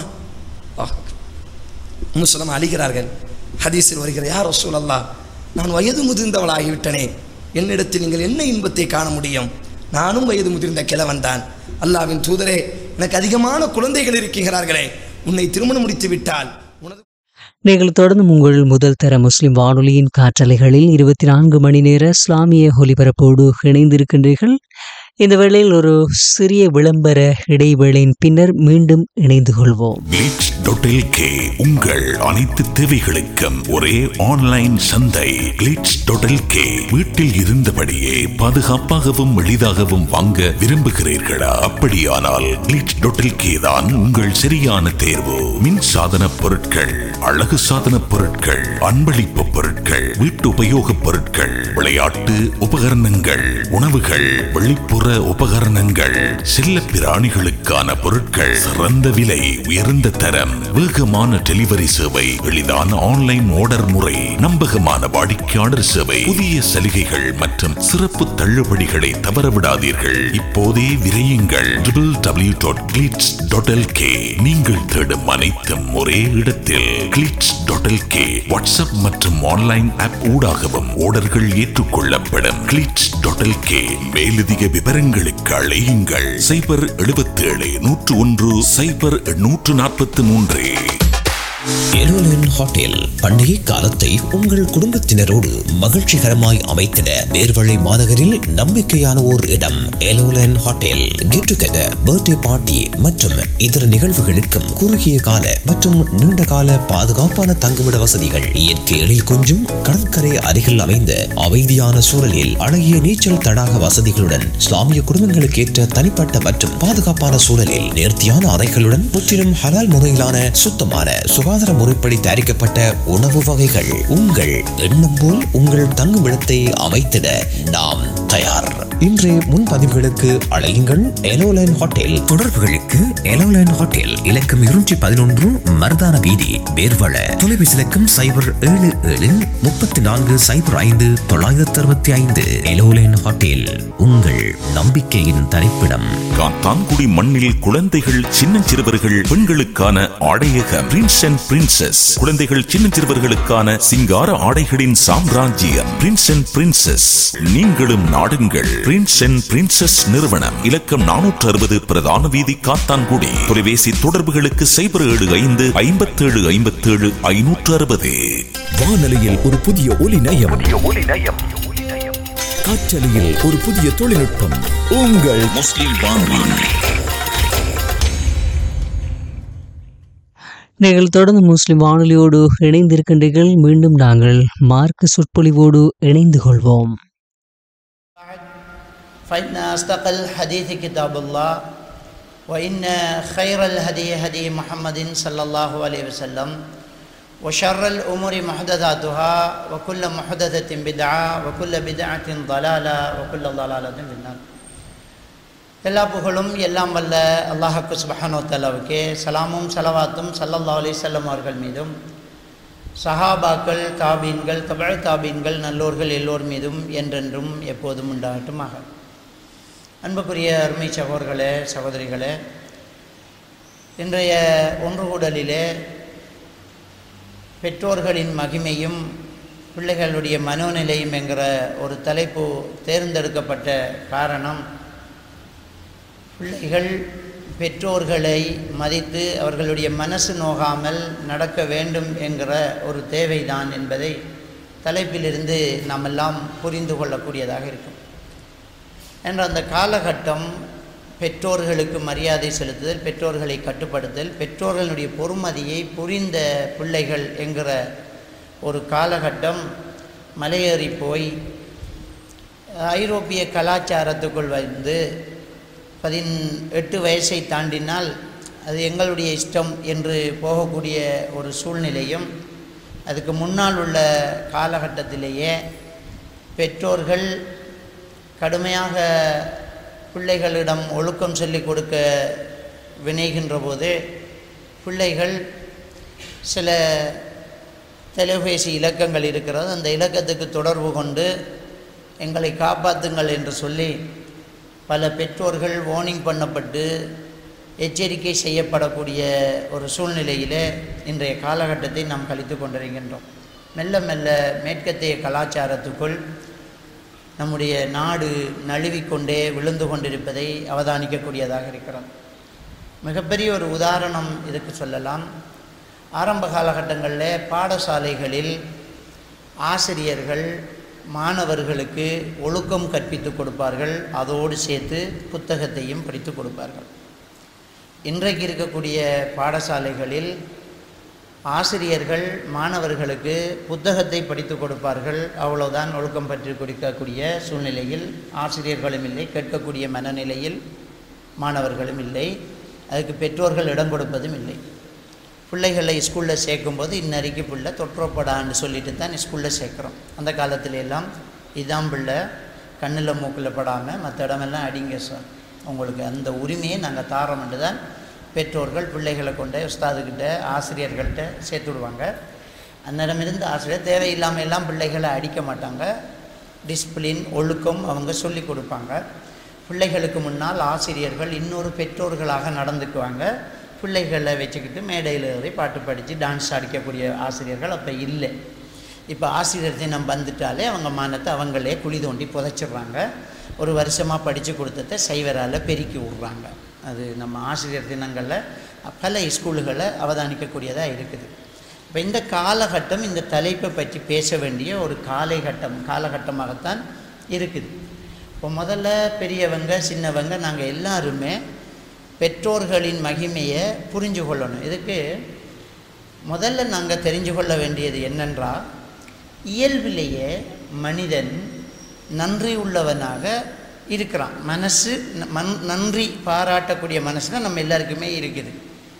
உம்மு சலமா அழுகிறார்கள். ஹதீஸில் வருகிற, யா ரசூலல்லாஹ், நான் வயது முதிர்ந்தவளாகிவிட்டனே, என்னிடத்தில் நீங்கள் என்ன இன்பத்தை காண முடியும்? நானும் வயது முதிர்ந்த கிழவன் தான். அல்லாஹ்வின் தூதரே, எனக்கு அதிகமான குழந்தைகள் இருக்கிறார்களே, உன்னை திருமணம் முடித்து விட்டால் உனது. நீங்கள் தொடர்ந்து உங்கள் முதல் தர முஸ்லிம் வானொலியின் காற்றலைகளில் இருபத்தி நான்கு மணி நேர இஸ்லாமிய ஒலிபரப்போடு இணைந்திருக்கின்றீர்கள். இந்த வேளையில் ஒரு சிறிய விளம்பர இடைவேளையின் பின்னர் மீண்டும் இணைந்து கொள்வோம். கிளிட்ஸ் டாட் எல் கே உங்கள் அனைத்து தேவைகளுக்கும் ஒரே ஆன்லைன் சந்தை. கிளிட்ஸ் டாட் எல் கே வீட்டில் இருந்தபடியே பாதுகாப்பாகவும் எளிதாகவும் வாங்க விரும்புகிறீர்களா? அப்படியானால் கிளிட்ஸ் டாட் எல் கே தான் உங்கள் சரியான தேர்வு. மின் சாதன பொருட்கள், அழகு சாதன பொருட்கள், அன்பளிப்பு பொருட்கள், வீட்டு உபயோக பொருட்கள், விளையாட்டு உபகரணங்கள், உணவுகள், வெளிப்புற உபகரணங்கள், செல்ல பிராணிகளுக்கான பொருட்கள், சிறந்த விலை, உயர்ந்த தரம், வேகமான டெலிவரி சேவை, எளிதான ஆன்லைன் ஆர்டர் முறை, நம்பகமான வாடிக்கையாளர் சேவை, புதிய சலுகைகள் மற்றும் சிறப்பு தள்ளுபடிகளை தவறவிடாதீர்கள். இப்போதே விரையுங்கள் W W W dot glitz dot L K. நீங்கள் தேடும் அனைத்தும் ஒரே இடத்தில். Glitz dot L K WhatsApp மற்றும் ஆன்லைன் ஆப் ஊடாகவும் ஆர்டர்கள் ஏற்றுக்கொள்ளப்படும். Glitz dot L K. மேலதிக விவரங்களுக்கு அழையுங்கள் சைபர் எழுபத்தி ஏழு நூற்று ஒன்று சைபர் நூற்று நாற்பத்தி மூன்று. எலோலன் ஹோட்டல் பண்டிகை காலத்தை உங்கள் குடும்பத்தினரோடு மகிழ்ச்சிகரமாய் அமைத்திட வேர்வழி மாநகரில் நம்பிக்கையான ஓர் இடம். எலோலன் hotel get together, birthday party மற்றும் இதர நிகழ்வுகளுக்கும் குறுகிய கால மற்றும் நீண்ட கால பாதுகாப்பான தங்குமிட வசதிகள், இயற்கை எழில் கொஞ்சும் கடற்கரை அருகில் அமைந்த அமைதியான சூழலில் அழகிய நீச்சல் தடாக வசதிகளுடன், இஸ்லாமிய குடும்பங்களுக்கு ஏற்ற தனிப்பட்ட மற்றும் பாதுகாப்பான சூழலில் நேர்த்தியான அறைகளுடன், முற்றிலும் ஹலால் முறையிலான சுத்தமான சுகாதார முறைப்படி தயாரிக்கப்பட்ட உணவு வகைகள். உங்கள் எண்ணம் போல் உங்கள் தங்குமிடத்தை அமைத்திட நாம் தயார். இன்றைய முன்பதிவுகளுக்கு அழையுங்கள் எலோலைன் ஹோட்டல். தொடர்புகளுக்கு எலோலைன் ஹோட்டல் இலக்கம் இருநூற்றி பதினொன்று மருதான வீதி, வேர்வள. தொலைபேசி இலக்கம் சைபர் ஏழு ஏழு முப்பத்தி நான்கு சைபர் ஐந்து தொள்ளாயிரத்தி அறுபத்தி ஐந்து. எலோலைன் ஹோட்டல் உங்கள் நம்பிக்கையின் தரிப்பிடம். காத்தான்குடி மண்ணில் குழந்தைகள், சின்னஞ்சிறுவர்கள், பெண்களுக்கான ஆடையகம் பிரின்ஸ் அண்ட் பிரின்சஸ். குழந்தைகள், சின்னஞ்சிறுவர்களுக்கான சிங்கார ஆடைகளின் சாம்ராஜ்யம் பிரின்ஸ் அண்ட் பிரின்சஸ். நீங்களும் நாடுங்கள் பிரின்ஸ் அண்ட் பிரின்சஸ் நிறுவனம். இலக்கம் நானூற்று அறுபது பிரதான வீதி, காத்தான்குடி. தொலைபேசி தொடர்புகளுக்கு சைபர் ஏழு ஐந்து ஐம்பத்தி ஏழு ஐம்பத்தி ஏழு ஐநூற்று அறுபது. வானொலியில் ஒரு புதிய ஒலி நயம், காற்றலையில் ஒரு புதிய தொழில்நுட்பம். உங்கள் முஸ்லிம் வானொலி. நீங்கள் தொடர்ந்து முஸ்லிம் வானொலியோடு இணைந்திருக்கின்றீர்கள். மீண்டும் நாங்கள் மார்க்க சொற்பொழிவோடு இணைந்து கொள்வோம். فإن أصدق الحديث كتاب الله وإن خير الهدي هدي محمد صلى الله عليه وسلم وشر الأمور محدثاتها وكل محدثة بدعة وكل بدعة ضلالة وكل ضلالة في النار. எல்லா புகழும் எல்லாம் வல்ல அல்லாஹ்வுக்கு சுப்ஹானஹு வ தஆலாவுக்கே சலாமும் ஸலவாத்தும் ஸல்லல்லாஹு அலைஹி வஸல்லம் அவர்கள் மீதும், சஹாபாக்கள், தாபீன்கள், தபஅ தாபீன்கள், நல்லோர்கள் எல்லோர் மீதும் என்றென்றும் எப்போதும் உண்டாகட்டுமாக. அன்புக்குரிய அருமை சகோதரர்களே, சகோதரிகளே, இன்றைய ஒன்று கூடலிலே பெற்றோர்களின் மகிமையும் பிள்ளைகளுடைய மனோநிலையும் என்கிற ஒரு தலைப்பு தேர்ந்தெடுக்கப்பட்ட காரணம், பிள்ளைகள் பெற்றோர்களை மதித்து அவர்களுடைய மனசு நோகாமல் நடக்க வேண்டும் என்கிற ஒரு தேவைதான் என்பதை தலைப்பிலிருந்து நாம் எல்லாம் புரிந்து கொள்ளக்கூடியதாக இருக்கும். என்ற அந்த காலகட்டம் பெற்றோர்களுக்கு மரியாதை செலுத்துதல், பெற்றோர்களை கட்டுப்படுத்தல், பெற்றோர்களுடைய பொறுமதியை புரிந்த பிள்ளைகள் என்கிற ஒரு காலகட்டம் மலையேறி போய் ஐரோப்பிய கலாச்சாரத்துக்குள் வந்து பதினெட்டு வயசை தாண்டினால் அது எங்களுடைய இஷ்டம் என்று போகக்கூடிய ஒரு சூழ்நிலையும், அதுக்கு முன்னால் உள்ள காலகட்டத்திலேயே பெற்றோர்கள் கடுமையாக பிள்ளைகளிடம் ஒழுக்கம் சொல்லிக் கொடுக்க வினைகின்ற போது பிள்ளைகள் சில தொலைபேசி இலக்கங்கள் இருக்கிறது, அந்த இலக்கத்துக்கு தொடர்பு கொண்டு எங்களை காப்பாற்றுங்கள் என்று சொல்லி பல பெற்றோர்கள் வார்னிங் பண்ணப்பட்டு எச்சரிக்கை செய்யப்படக்கூடிய ஒரு சூழ்நிலையிலே இன்றைய காலகட்டத்தை நாம் கழித்து கொண்டிருக்கின்றோம். மெல்ல மெல்ல மேற்கத்திய கலாச்சாரத்துக்குள் நம்முடைய நாடு நழுவிக்கொண்டே விழுந்து கொண்டிருப்பதை அவதானிக்கக்கூடியதாக இருக்கிறோம். மிகப்பெரிய ஒரு உதாரணம் இதுக்கு சொல்லலாம். ஆரம்ப காலகட்டங்களில் பாடசாலைகளில் ஆசிரியர்கள் மாணவர்களுக்கு ஒழுக்கம் கற்பித்து கொடுப்பார்கள், அதோடு சேர்த்து புத்தகத்தையும் படித்து கொடுப்பார்கள். இன்றைக்கு இருக்கக்கூடிய பாடசாலைகளில் ஆசிரியர்கள் மாணவர்களுக்கு புத்தகத்தை படித்து கொடுப்பார்கள், அவ்வளோதான், ஒழுக்கம் பற்றி கொடுக்கக்கூடிய சூழ்நிலையில் ஆசிரியர்களும் இல்லை, கேட்கக்கூடிய மனநிலையில் மாணவர்களும் இல்லை, அதுக்கு பெற்றோர்கள் இடம் கொடுப்பதும் இல்லை. பிள்ளைகளை ஸ்கூலில் சேர்க்கும்போது இன்னறைக்கு பிள்ளை தொற்றப்படான்னு சொல்லிட்டு தான் ஸ்கூலில் சேர்க்குறோம். அந்த காலத்துல எல்லாம் இதான் பிள்ளை, கண்ணில் மூக்கில் படாமல் மற்ற இடமெல்லாம் அடிங்க சார், உங்களுக்கு அந்த உரிமையை நாங்கள் தாரோம்னு தான் பெற்றோர்கள் பிள்ளைகளை கொண்டு உஸ்தாதுக்கிட்ட ஆசிரியர்கள்ட்ட சேர்த்து விடுவாங்க. அந்நேரமிருந்து ஆசிரியர் தேவையில்லாமல் எல்லாம் பிள்ளைகளை அடிக்க மாட்டாங்க, டிசிப்ளின் ஒழுக்கம் அவங்க சொல்லி கொடுப்பாங்க. பிள்ளைகளுக்கு முன்னால் ஆசிரியர்கள் இன்னொரு பெற்றோர்களாக நடந்துக்குவாங்க. பிள்ளைகளை வச்சுக்கிட்டு மேடையில் ஏறி பாட்டு படித்து டான்ஸ் அடிக்கக்கூடிய ஆசிரியர்கள் அப்போ இல்லை. இப்போ ஆசிரியர் தினம் வந்துட்டாலே அவங்க மானத்தை அவங்களே குழி தோண்டி புதைச்சிடுறாங்க. ஒரு வருஷமாக படித்து கொடுத்ததை சைவரால் பெருக்கி விட்றாங்க. அது நம்ம ஆசிரியர் தினங்களில் பல ஸ்கூல்களை அவதானிக்கக்கூடியதாக இருக்குது. இப்போ இந்த காலகட்டம் இந்த தலைப்பை பற்றி பேச வேண்டிய ஒரு காலகட்டம் காலகட்டமாகத்தான் இருக்குது. இப்போ முதல்ல பெரியவங்க சின்னவங்க நாங்கள் எல்லாருமே பெற்றோர்களின் மகிமையை புரிஞ்சு கொள்ளணும். இதுக்கு முதல்ல நாங்கள் தெரிஞ்சு கொள்ள வேண்டியது என்னென்றால், இயல்பிலேயே மனிதன் நன்றி உள்ளவனாக இருக்கிறான். மனசு மண் நன்றி பாராட்டக்கூடிய மனசுனா நம்ம எல்லாருக்குமே இருக்குது.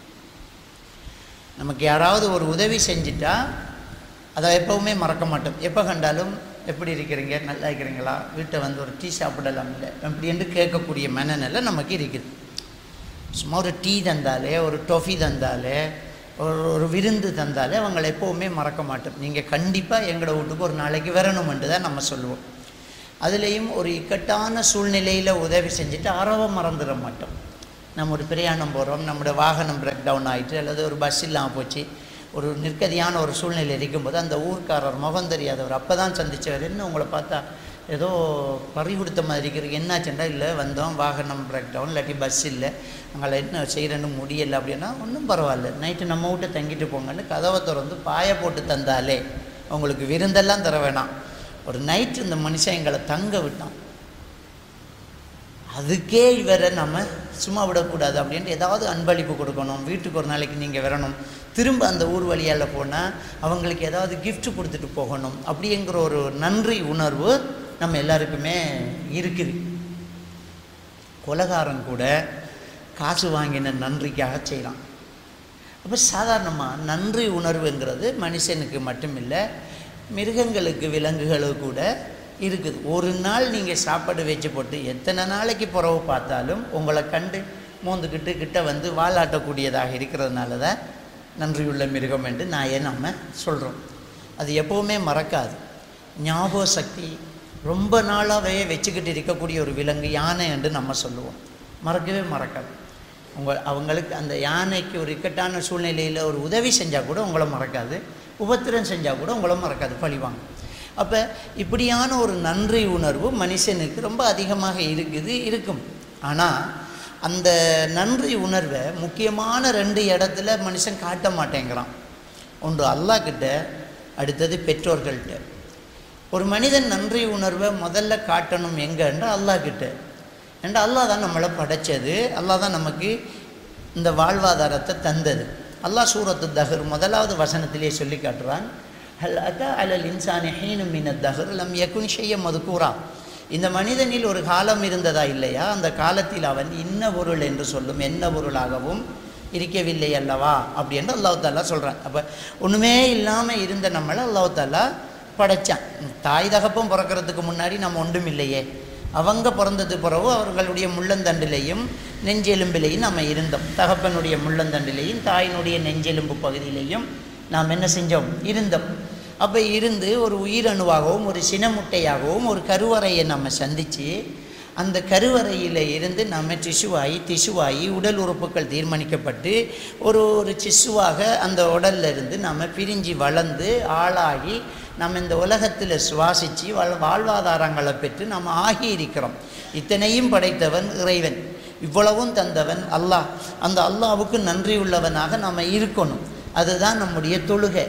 நமக்கு யாராவது ஒரு உதவி செஞ்சிட்டா அதை எப்போவுமே மறக்க மாட்டோம். எப்போ கண்டாலும் எப்படி இருக்கிறீங்க, நல்லா இருக்கிறீங்களா, வீட்டை வந்து ஒரு டீ சாப்பிடலாம் இல்லை அப்படி என்று கேட்கக்கூடிய மனநிலை நமக்கு இருக்குது. சும்மா ஒரு டீ தந்தாலே, ஒரு டொஃபி தந்தாலே, ஒரு ஒரு விருந்து தந்தாலே அவங்களை எப்போவுமே மறக்க மாட்டோம். நீங்கள் கண்டிப்பாக எங்களோட வீட்டுக்கு ஒரு நாளைக்கு வரணுமென்று தான் நம்ம சொல்லுவோம். அதுலேயும் ஒரு இக்கட்டான சூழ்நிலையில் உதவி செஞ்சுட்டு அறவை மறந்துட மாட்டோம். நம்ம ஒரு பிரயாணம் போகிறோம், நம்மளோட வாகனம் பிரேக் டவுன் ஆகிட்டு அல்லது ஒரு பஸ் இல்லாமல் போச்சு, ஒரு நிற்கதியான ஒரு சூழ்நிலை இருக்கும்போது அந்த ஊர்க்காரர் முகம் தெரியாதவர் அப்போ தான் சந்தித்தவர், என்ன உங்களை பார்த்தா ஏதோ பறி கொடுத்த மாதிரி இருக்கிறது, என்னாச்சுண்டா, இல்லை வந்தோம் வாகனம் பிரேக் டவுன் இல்லாட்டி பஸ் இல்லை, அங்கே என்ன செய்கிறேன்னு முடியலை அப்படின்னா, ஒன்றும் பரவாயில்ல, நைட்டு நம்ம வீட்டை தங்கிட்டு போங்கன்னு கதவை திறந்து பாய போட்டு தந்தாலே உங்களுக்கு விருந்தெல்லாம் தர வேணாம், ஒரு நைட்டு இந்த மனுஷன் எங்களை தங்க விட்டான், அதுக்கே இவரை நம்ம சும்மா விடக்கூடாது அப்படின்ட்டு ஏதாவது அன்பளிப்பு கொடுக்கணும், வீட்டுக்கு ஒரு நாளைக்கு நீங்கள் வரணும், திரும்ப அந்த ஊர் வழியால் போனால் அவங்களுக்கு ஏதாவது கிஃப்ட் கொடுத்துட்டு போகணும் அப்படிங்கிற ஒரு நன்றி உணர்வு நம்ம எல்லாருக்குமே இருக்குது. கொலைகாரன் கூட காசு வாங்கின நன்றிக்காக செய்யலாம். அப்போ சாதாரணமாக நன்றி உணர்வுங்கிறது மனுஷனுக்கு மட்டும் இல்லை, மிருகங்களுக்கு விலங்குகளுக்கு கூட இருக்குது. ஒரு நாள் நீங்கள் சாப்பாடு வச்சு போட்டு எத்தனை நாளைக்கு புறவு பார்த்தாலும் உங்களை கண்டு மோந்துக்கிட்டு கிட்ட வந்து வாலாட்டக்கூடியதாக இருக்கிறதுனால தான் நன்றியுள்ள மிருகம் என்று நான் ஏன் நம்ம சொல்கிறோம். அது எப்போவுமே மறக்காது. ஞாபக சக்தி ரொம்ப நாளாகவே வச்சுக்கிட்டு இருக்கக்கூடிய ஒரு விலங்கு யானை என்று நம்ம சொல்லுவோம். மறக்கவே மறக்காது. உங்கள் அவங்களுக்கு அந்த யானைக்கு ஒரு இக்கட்டான சூழ்நிலையில் ஒரு உதவி செஞ்சால் கூட உங்களை மறக்காது, உபத்திரம் செஞ்சால் கூட உங்களை மறக்காது, பழிவாங்க. அப்போ இப்படியான ஒரு நன்றி உணர்வு மனுஷனுக்கு ரொம்ப அதிகமாக இருக்குது இருக்கும். ஆனால் அந்த நன்றி உணர்வை முக்கியமான ரெண்டு இடத்துல மனுஷன் காட்ட மாட்டேங்கிறான். ஒன்று அல்லாஹ் கிட்ட, அடுத்தது பெற்றோர்கள்ட்ட. ஒரு மனிதன் நன்றி உணர்வை முதல்ல காட்டணும் எங்கன்ற அல்லாஹ் கிட்ட. ஏன்னா அல்லாஹ் தான் நம்மளை படைச்சது, அல்லாஹ் தான் நமக்கு இந்த வாழ்வாதாரத்தை தந்தது. அல்லாஹ் சூரத்து தஹர் முதலாவது வசனத்திலே சொல்லி காட்டுறான், ஹல் அதா அலல் இன்சானி ஹீனும் மினத் தஹர் லம் யகுன் ஷையன் மதுகூரா. இந்த மனிதனில் ஒரு காலம் இருந்ததா இல்லையா, அந்த காலத்தில் அவன் இன்ன பொருள் என்று சொல்லும் என்ன பொருளாகவும் இருக்கவில்லை அல்லவா அப்படி என்று அல்லாஹ் தாலா சொல்கிறான். அப்போ ஒன்றுமே இல்லாமல் இருந்த நம்மளை அல்லாஹ் தாலா படைத்தான். தாய் தகப்பம் பிறக்கிறதுக்கு முன்னாடி நம்ம ஒன்றும் இல்லையே, அவங்க பிறந்தது பிறகு அவர்களுடைய முள்ளந்தண்டிலையும் நெஞ்செலும்பிலையும் நம்ம இருந்தோம். தகப்பனுடைய முள்ளந்தண்டிலையும் தாயினுடைய நெஞ்செலும்பு பகுதியிலையும் நாம் என்ன செஞ்சோம், இருந்தோம். அப்போ இருந்து ஒரு உயிரணுவாகவும் ஒரு சினமுட்டையாகவும் ஒரு கருவறையை நம்ம சந்தித்து, அந்த கருவறையில் இருந்து நம்ம திசுவாகி திசுவாகி உடல் உறுப்புகள் தீர்மானிக்கப்பட்டு ஒரு ஒரு சிசுவாக அந்த உடலில் இருந்து நம்ம பிரிஞ்சு வளர்ந்து ஆளாகி நம்ம இந்த உலகத்தில் சுவாசித்து வாழ் வாழ்வாதாரங்களை பெற்று நம்ம ஆகி இருக்கிறோம். இத்தனையும் படைத்தவன் இறைவன், இவ்வளவும் தந்தவன் அல்லாஹ். அந்த அல்லாஹ்வுக்கு நன்றி உள்ளவனாக நம்ம இருக்கணும். அதுதான் நம்முடைய தொழுகை.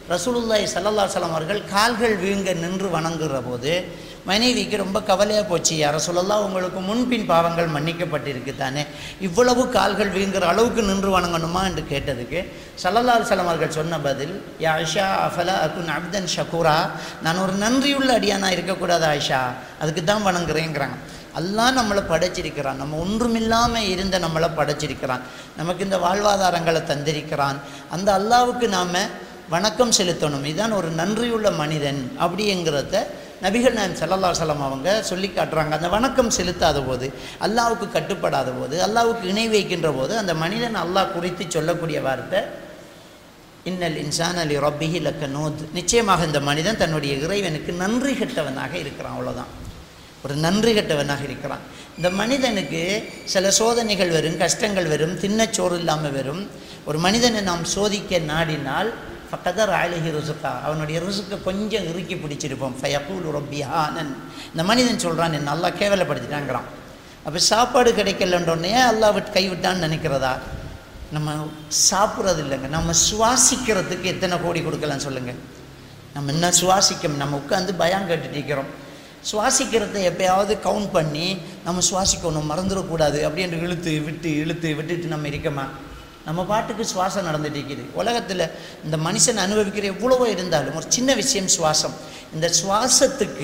ரசூலுல்லாஹி ஸல்லல்லாஹு அலைஹி வஸல்லம் அவர்கள் கால்கள் வீங்க நின்று வணங்குகிற போது மனைவிக்கு ரொம்ப கவலையாக போச்சு. யா ரசூலல்லாஹ், உங்களுக்கு முன்பின் பாவங்கள் மன்னிக்கப்பட்டிருக்கு தானே, இவ்வளவு கால்கள் வீங்குற அளவுக்கு நின்று வணங்கணுமா என்று கேட்டதுக்கு ஸல்லல்லாஹு அலைஹி வஸல்லம் அவர்கள் சொன்ன பதில், யா ஆயிஷா அஃபலா அகுன் அப்தன் ஷக்கூரா, நான் ஒரு நன்றியுள்ள அடியானா இருக்கக்கூடாது ஆயிஷா, அதுக்கு தான் வணங்குறேங்கிறாங்க. அல்லாஹ் நம்மளை படைச்சிருக்கிறான், நம்ம ஒன்றுமில்லாமல் இருந்த நம்மளை படைச்சிருக்கிறான், நமக்கு இந்த வாழ்வாதாரங்களை தந்திருக்கிறான். அந்த அல்லாவுக்கு நாம் வணக்கம் செலுத்தணும். இதுதான் ஒரு நன்றியுள்ள மனிதன் அப்படிங்கிறத நபிகள் நாயகம் ஸல்லல்லாஹு அலைஹி வஸல்லம் அவங்க சொல்லி காட்டுறாங்க. அந்த வணக்கம் செலுத்தாத போது, அல்லாவுக்கு கட்டுப்படாத போது, அல்லாவுக்கு இணை வைக்கின்ற போது அந்த மனிதன் அல்லாஹ் குறித்து சொல்லக்கூடிய வார்த்தை இன்னல் இன்சான லி ரப்பிஹி லகனூத், நிச்சயமாக இந்த மனிதன் தன்னுடைய இறைவனுக்கு நன்றி கெட்டவனாக இருக்கிறான். அவ்வளோதான், ஒரு நன்றி கெட்டவனாக இருக்கிறான். இந்த மனிதனுக்கு சில சோதனைகள் வரும், கஷ்டங்கள் வரும், தின்னச்சோறு இல்லாமல் வரும். ஒரு மனிதனை நாம் சோதிக்க நாடினால் ஃபக்கதர் அலைஹி ருஸுகா, அவனுடைய ருஸுக்கை கொஞ்சம் இறுக்கி பிடிச்சிருப்போம். ஃபயகூலு ரப்பி ஹானன், இந்த மனிதன் சொல்கிறான் என்ன அல்லாஹ் கேவலப்படுத்திட்டாங்கிறான். அப்போ சாப்பாடு கிடைக்கலன்றோடனே அல்லாஹ் விட்டு கைவிட்டான்னு நினைக்கிறதா? நம்ம சாப்பிட்றது இல்லைங்க, நம்ம சுவாசிக்கிறதுக்கு எத்தனை கோடி கொடுக்கலாம் சொல்லுங்கள். நம்ம என்ன சுவாசிக்க, நம்ம உட்காந்து பயம் கேட்டுட்டு இருக்கிறோம். சுவாசிக்கிறத எப்பயாவது கவுண்ட் பண்ணி நம்ம சுவாசிக்கணும், மறந்துடக்கூடாது அப்படின்னு இழுத்து விட்டு இழுத்து விட்டுட்டு நம்ம இருக்கமா? நம்ம பாட்டுக்கு சுவாசம் நடந்துட்டு இருக்குது. உலகத்தில் இந்த மனுஷன் அனுபவிக்கிற எவ்வளவோ இருந்தாலும் ஒரு சின்ன விஷயம் சுவாசம். இந்த சுவாசத்துக்கு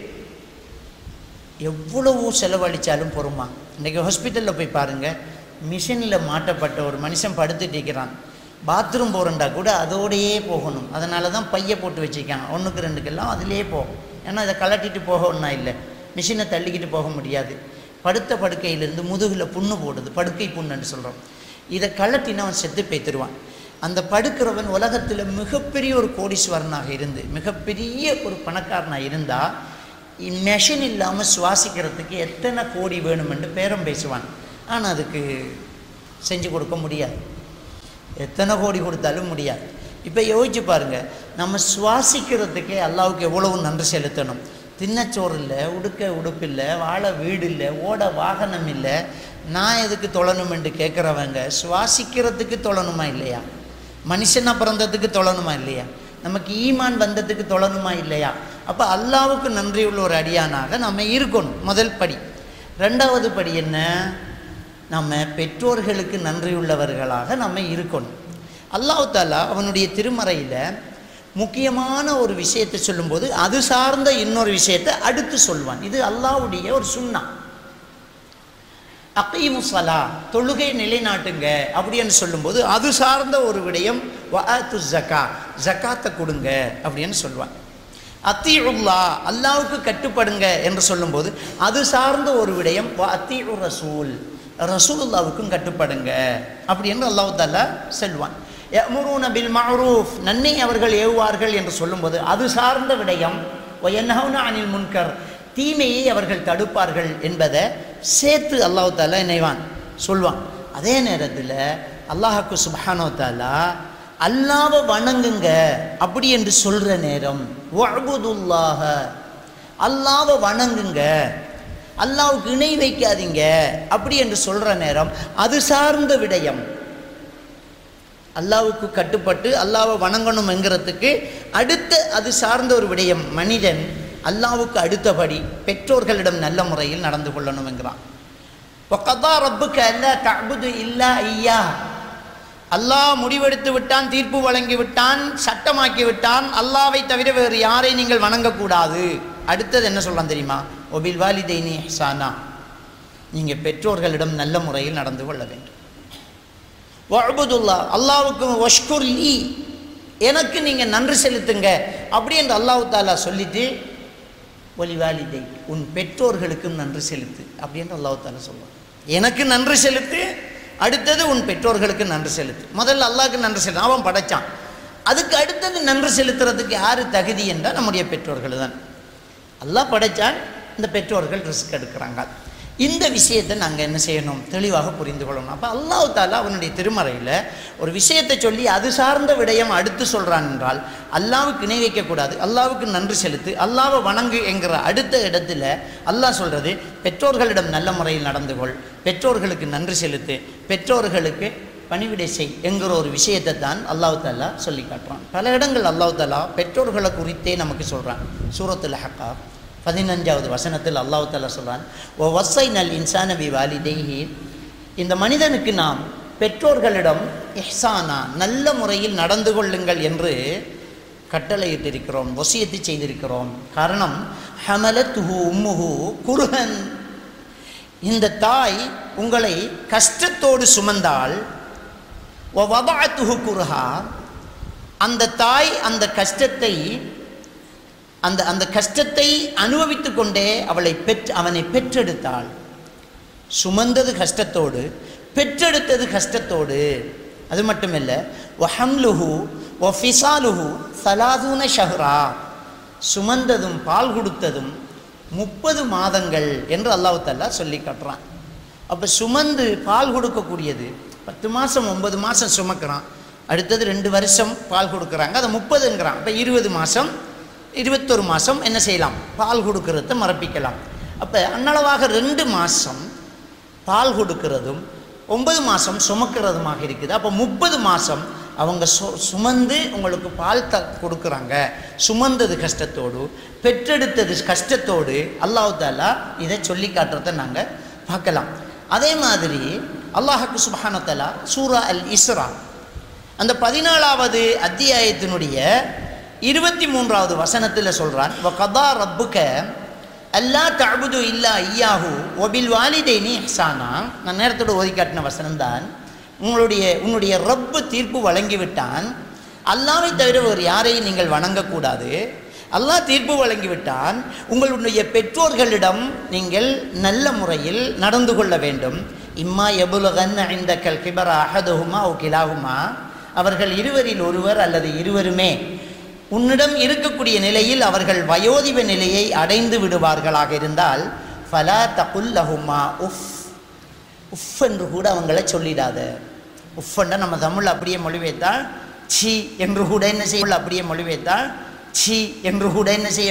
எவ்வளவோ செலவழித்தாலும் பொறுமா. இன்றைக்கி ஹாஸ்பிட்டலில் போய் பாருங்கள், மிஷினில் மாட்டப்பட்ட ஒரு மனுஷன் படுத்துட்டு இருக்கிறான். பாத்ரூம் போகிறண்டா கூட அதோடையே போகணும். அதனால தான் பையை போட்டு வச்சுருக்காங்க, ஒன்றுக்கு ரெண்டுக்கெல்லாம் அதிலே போகும். ஏன்னா இதை கலட்டிட்டு போக ஒன்றா இல்லை, மிஷினை தள்ளிக்கிட்டு போக முடியாது. படுத்த படுக்கையிலேருந்து முதுகில் புண்ணு போடுது, படுக்கை புண்ணுன்னு சொல்கிறோம். இதை கலட்டினா அவன் செத்து பேத்துருவான். அந்த படுக்கிறவன் உலகத்தில் மிகப்பெரிய ஒரு கோடீஸ்வரனாக இருந்து மிகப்பெரிய ஒரு பணக்காரனாக இருந்தால் மெஷின் இல்லாமல் சுவாசிக்கிறதுக்கு எத்தனை கோடி வேணுமென்று பேரம் பேசுவான். ஆனால் அதுக்கு செஞ்சு கொடுக்க முடியாது, எத்தனை கோடி கொடுத்தாலும் முடியாது. இப்போ யோசிச்சு பாருங்கள், நம்ம சுவாசிக்கிறதுக்கே அல்லாவுக்கு எவ்வளவு நன்றி செலுத்தணும். தின்னச்சோறு இல்லை, உடுக்க உடுப்பு இல்லை, வாழ வீடு இல்லை, ஓட வாகனம் இல்லை, நான் எதுக்கு தொழணும் என்று கேட்குறவங்க சுவாசிக்கிறதுக்கு தொழணுமா இல்லையா? மனுஷனாக பிறந்ததுக்கு தொழணுமா இல்லையா? நமக்கு ஈமான் வந்ததுக்கு தொழணுமா இல்லையா? அப்போ அல்லாவுக்கு நன்றி உள்ள ஒரு அடியானாக நம்ம இருக்கணும், முதல் படி. ரெண்டாவது படி என்ன? நம்ம பெற்றோர்களுக்கு நன்றியுள்ளவர்களாக நம்ம இருக்கணும். அல்லாஹ் தஆலா அவனுடைய திருமறையில் முக்கியமான ஒரு விஷயத்தை சொல்லும்போது அது சார்ந்த இன்னொரு விஷயத்தை அடுத்து சொல்வான். இது அல்லாஹ்வுடைய ஒரு சுன்னா. அகீமு ஸலா, தொழுகை நிலைநாட்டுங்க அப்படின்னு சொல்லும்போது அது சார்ந்த ஒரு விடயம் வஆத்து ஸக்கா, ஸகாத்தை கொடுங்க அப்படின்னு சொல்லுவான். அத்தீஉல்லா, அல்லாஹ்வுக்கு கட்டுப்படுங்க என்று சொல்லும்போது அது சார்ந்த ஒரு விடயம் வஅத்தீஉ ரசூல், ரசூலுல்லாஹ்வுக்கும் கட்டுப்படுங்க அப்படின்னு அல்லாஹ் தஆலா சொல்வான். யஅமுரூன பில் மஅரூஃப், நன்மை அவர்கள் ஏவுவார்கள் என்று சொல்லும்போது அது சார்ந்த விடயம் வயன்ஹவுன அனில் முன்கர், தீமையை அவர்கள் தடுப்பார்கள் என்பதை சேர்த்து அல்லாஹ் தஆலா இணைவான் சொல்வான். அதே நேரத்தில் அல்லாஹ்க்கு சுப்ஹானஹு தஆலா அல்லாஹ்வை வணங்குங்க அப்படி என்று சொல்கிற நேரம் வஅபுதுல்லாஹ, அல்லாஹ்வை வணங்குங்க, அல்லாஹ்வுக்கு இணை வைக்காதீங்க அப்படி என்று சொல்கிற நேரம் அது சார்ந்த விடயம். அல்லாஹ்வுக்கு கட்டுப்பட்டு அல்லாஹ்வை வணங்கணும் என்கிறதுக்கு அடுத்த அது சார்ந்த ஒரு விடயம். மனிதன் அல்லாஹ்வுக்கு அடுத்தபடி பெற்றோர்களிடம் நல்ல முறையில் நடந்து கொள்ளணும் என்கிறான். வகதா ரப்புக அல்லா தஅபுது இல்லா இய்யா, அல்லாஹ் முடிவெடுத்து விட்டான், தீர்ப்பு வழங்கி விட்டான், சட்டமாக்கி விட்டான், அல்லாஹ்வை தவிர வேறு யாரை நீங்கள் வணங்கக்கூடாது. அடுத்தது என்ன சொல்கிறான் தெரியுமா? ஒபில் வாலிதைனி இஹ்சானா, நீங்கள் பெற்றோர்களிடம் நல்ல முறையில் நடந்து கொள்ள வேண்டும். வஅபுதுல்லா, அல்லாஹ்வுக்கு வஷ்குர் லீ, எனக்கு நீங்கள் நன்றி செலுத்துங்க அப்படி என்று அல்லாஹ் தஆலா சொல்லிட்டு ஒலி வாலிதை, உன் பெற்றோர்களுக்கும் நன்றி செலுத்து அப்படின்னு அல்லாஹ் தஆலா சொல்லுவான். எனக்கு நன்றி செலுத்து, அடுத்தது உன் பெற்றோர்களுக்கு நன்றி செலுத்து. முதல்ல அல்லாஹ்க்கு நன்றி செலுத்து, அவன் படைச்சான். அதுக்கு அடுத்தது நன்றி செலுத்துறதுக்கு யார் தகுதி என்றால் நம்முடைய பெற்றோர்கள் தான். அல்லாஹ் படைச்சான், இந்த பெற்றோர்கள் ரிஸ்க் எடுக்கிறாங்க. இந்த விஷயத்தை நாங்கள் என்ன செய்யணும்? தெளிவாக புரிந்து கொள்ளணும். அப்போ அல்லாஹ் தஆலா அவனுடைய திருமறையில் ஒரு விஷயத்தை சொல்லி அது சார்ந்த விடயம் அடுத்து சொல்கிறான் என்றால் அல்லாஹ்வுக்கு இணை வைக்கக்கூடாது, அல்லாஹ்வுக்கு நன்றி செலுத்து, அல்லாஹ்வை வணங்கு என்கிற அடுத்த இடத்துல அல்லாஹ் சொல்கிறது பெற்றோர்களிடம் நல்ல முறையில் நடந்து கொள், பெற்றோர்களுக்கு நன்றி செலுத்து, பெற்றோர்களுக்கு பணிவிடை செய் என்கிற ஒரு விஷயத்தை தான் அல்லாஹ் தாலா சொல்லி காட்டுறான். பல இடங்கள் அல்லாஹ் தாலா பெற்றோர்களை குறித்தே நமக்கு சொல்கிறான். சூரத்துல் அஹ்காஃப் பதினஞ்சாவது வசனத்தில் அல்லாஹ் தாலா சொல்கிறான், ஓ வஸ்ஸைனல் இன்சான பி வாலிதைஹி, இந்த மனிதனுக்கு நாம் பெற்றோர்களிடம் இஹ்சானா நல்ல முறையில் நடந்து கொள்ளுங்கள் என்று கட்டளையிட்டிருக்கிறோம், வசியத்து செய்திருக்கிறோம். காரணம் ஹமலத்துஹு உம்முஹு குர்ஹன், இந்த தாய் உங்களை கஷ்டத்தோடு சுமந்தால், வ வதஅத்துஹு குர்ஹா, அந்த தாய் அந்த கஷ்டத்தை அந்த அந்த கஷ்டத்தை அனுபவித்து கொண்டே அவளை பெற்று அவனை பெற்றெடுத்தாள். சுமந்தது கஷ்டத்தோடு, பெற்றெடுத்தது கஷ்டத்தோடு. அது மட்டுமில்லை, வஹம்லுஹு வஃபிசாலுஹு சலாதூன ஷஹ்ரா, சுமந்ததும் பால் கொடுத்ததும் முப்பது மாதங்கள் என்று அல்லாஹ் தஆலா சொல்லி காட்டுறான். அப்போ சுமந்து பால் கொடுக்கக்கூடியது பத்து மாதம் ஒன்பது மாதம் சுமக்கிறான், அடுத்தது ரெண்டு வருஷம் பால் கொடுக்குறாங்க, அதை முப்பதுங்கிறான். அப்போ இருபது மாதம் இருபத்தொரு மாதம் என்ன செய்யலாம், பால் கொடுக்கறத மறப்பிக்கலாம். அப்போ அன்னளவாக ரெண்டு மாதம் பால் கொடுக்கிறதும் ஒன்பது மாதம் சுமக்கிறதுமாக இருக்குது. அப்போ முப்பது மாதம் அவங்க சு சுமந்து உங்களுக்கு பால் த கொடுக்குறாங்க. சுமந்தது கஷ்டத்தோடு, பெற்றெடுத்தது கஷ்டத்தோடு அல்லாஹ் தஆலா இதை சொல்லி காட்டுறதை நாங்கள் பார்க்கலாம். அதே மாதிரி அல்லாஹ்க்கு சுப்ஹானஹு வ தஆலா சூரா அல் இஸ்ரா அந்த பதினாலாவது அத்தியாயத்தினுடைய இருபத்தி மூன்றாவது வசனத்தில் சொல்கிறான், வ கதா ரப்புக அல்லா தஅபுது இல்லா இய்யாஹு வபில் வாலிதைனி இஹ்சானா. நான் நேரத்தோடு ஓதி காட்டின வசனம்தான். உங்களுடைய உன்னுடைய ரப்பு தீர்ப்பு வழங்கிவிட்டான், அல்லாவை தவிர ஒரு யாரையும் நீங்கள் வணங்கக்கூடாது. அல்லாஹ் தீர்ப்பு வழங்கிவிட்டான், உங்களுடைய பெற்றோர்களிடம் நீங்கள் நல்ல முறையில் நடந்து கொள்ள வேண்டும். இம்மா எபுலகன் இந்தக்கல் கிபர அஹதுஹுமா ஓ கிலாஹுமா, அவர்கள் இருவரில் ஒருவர் அல்லது இருவருமே உன்னிடம் இருக்கக்கூடிய நிலையில் அவர்கள் வயோதிப நிலையை அடைந்து விடுவார்களாக இருந்தால், ஃபலா தகுல்லஹுமா உஃப், உஃப் என்று கூட அவங்கள சொல்லிடாத. உஃப்ன்னா நம்ம தமிழ் அப்படியே மொழிபெயர்த்தால் சி என்று கூட என்ன செய்ய, அப்படியே மொழிபெயர்த்தால் சி என்று கூட என்ன செய்ய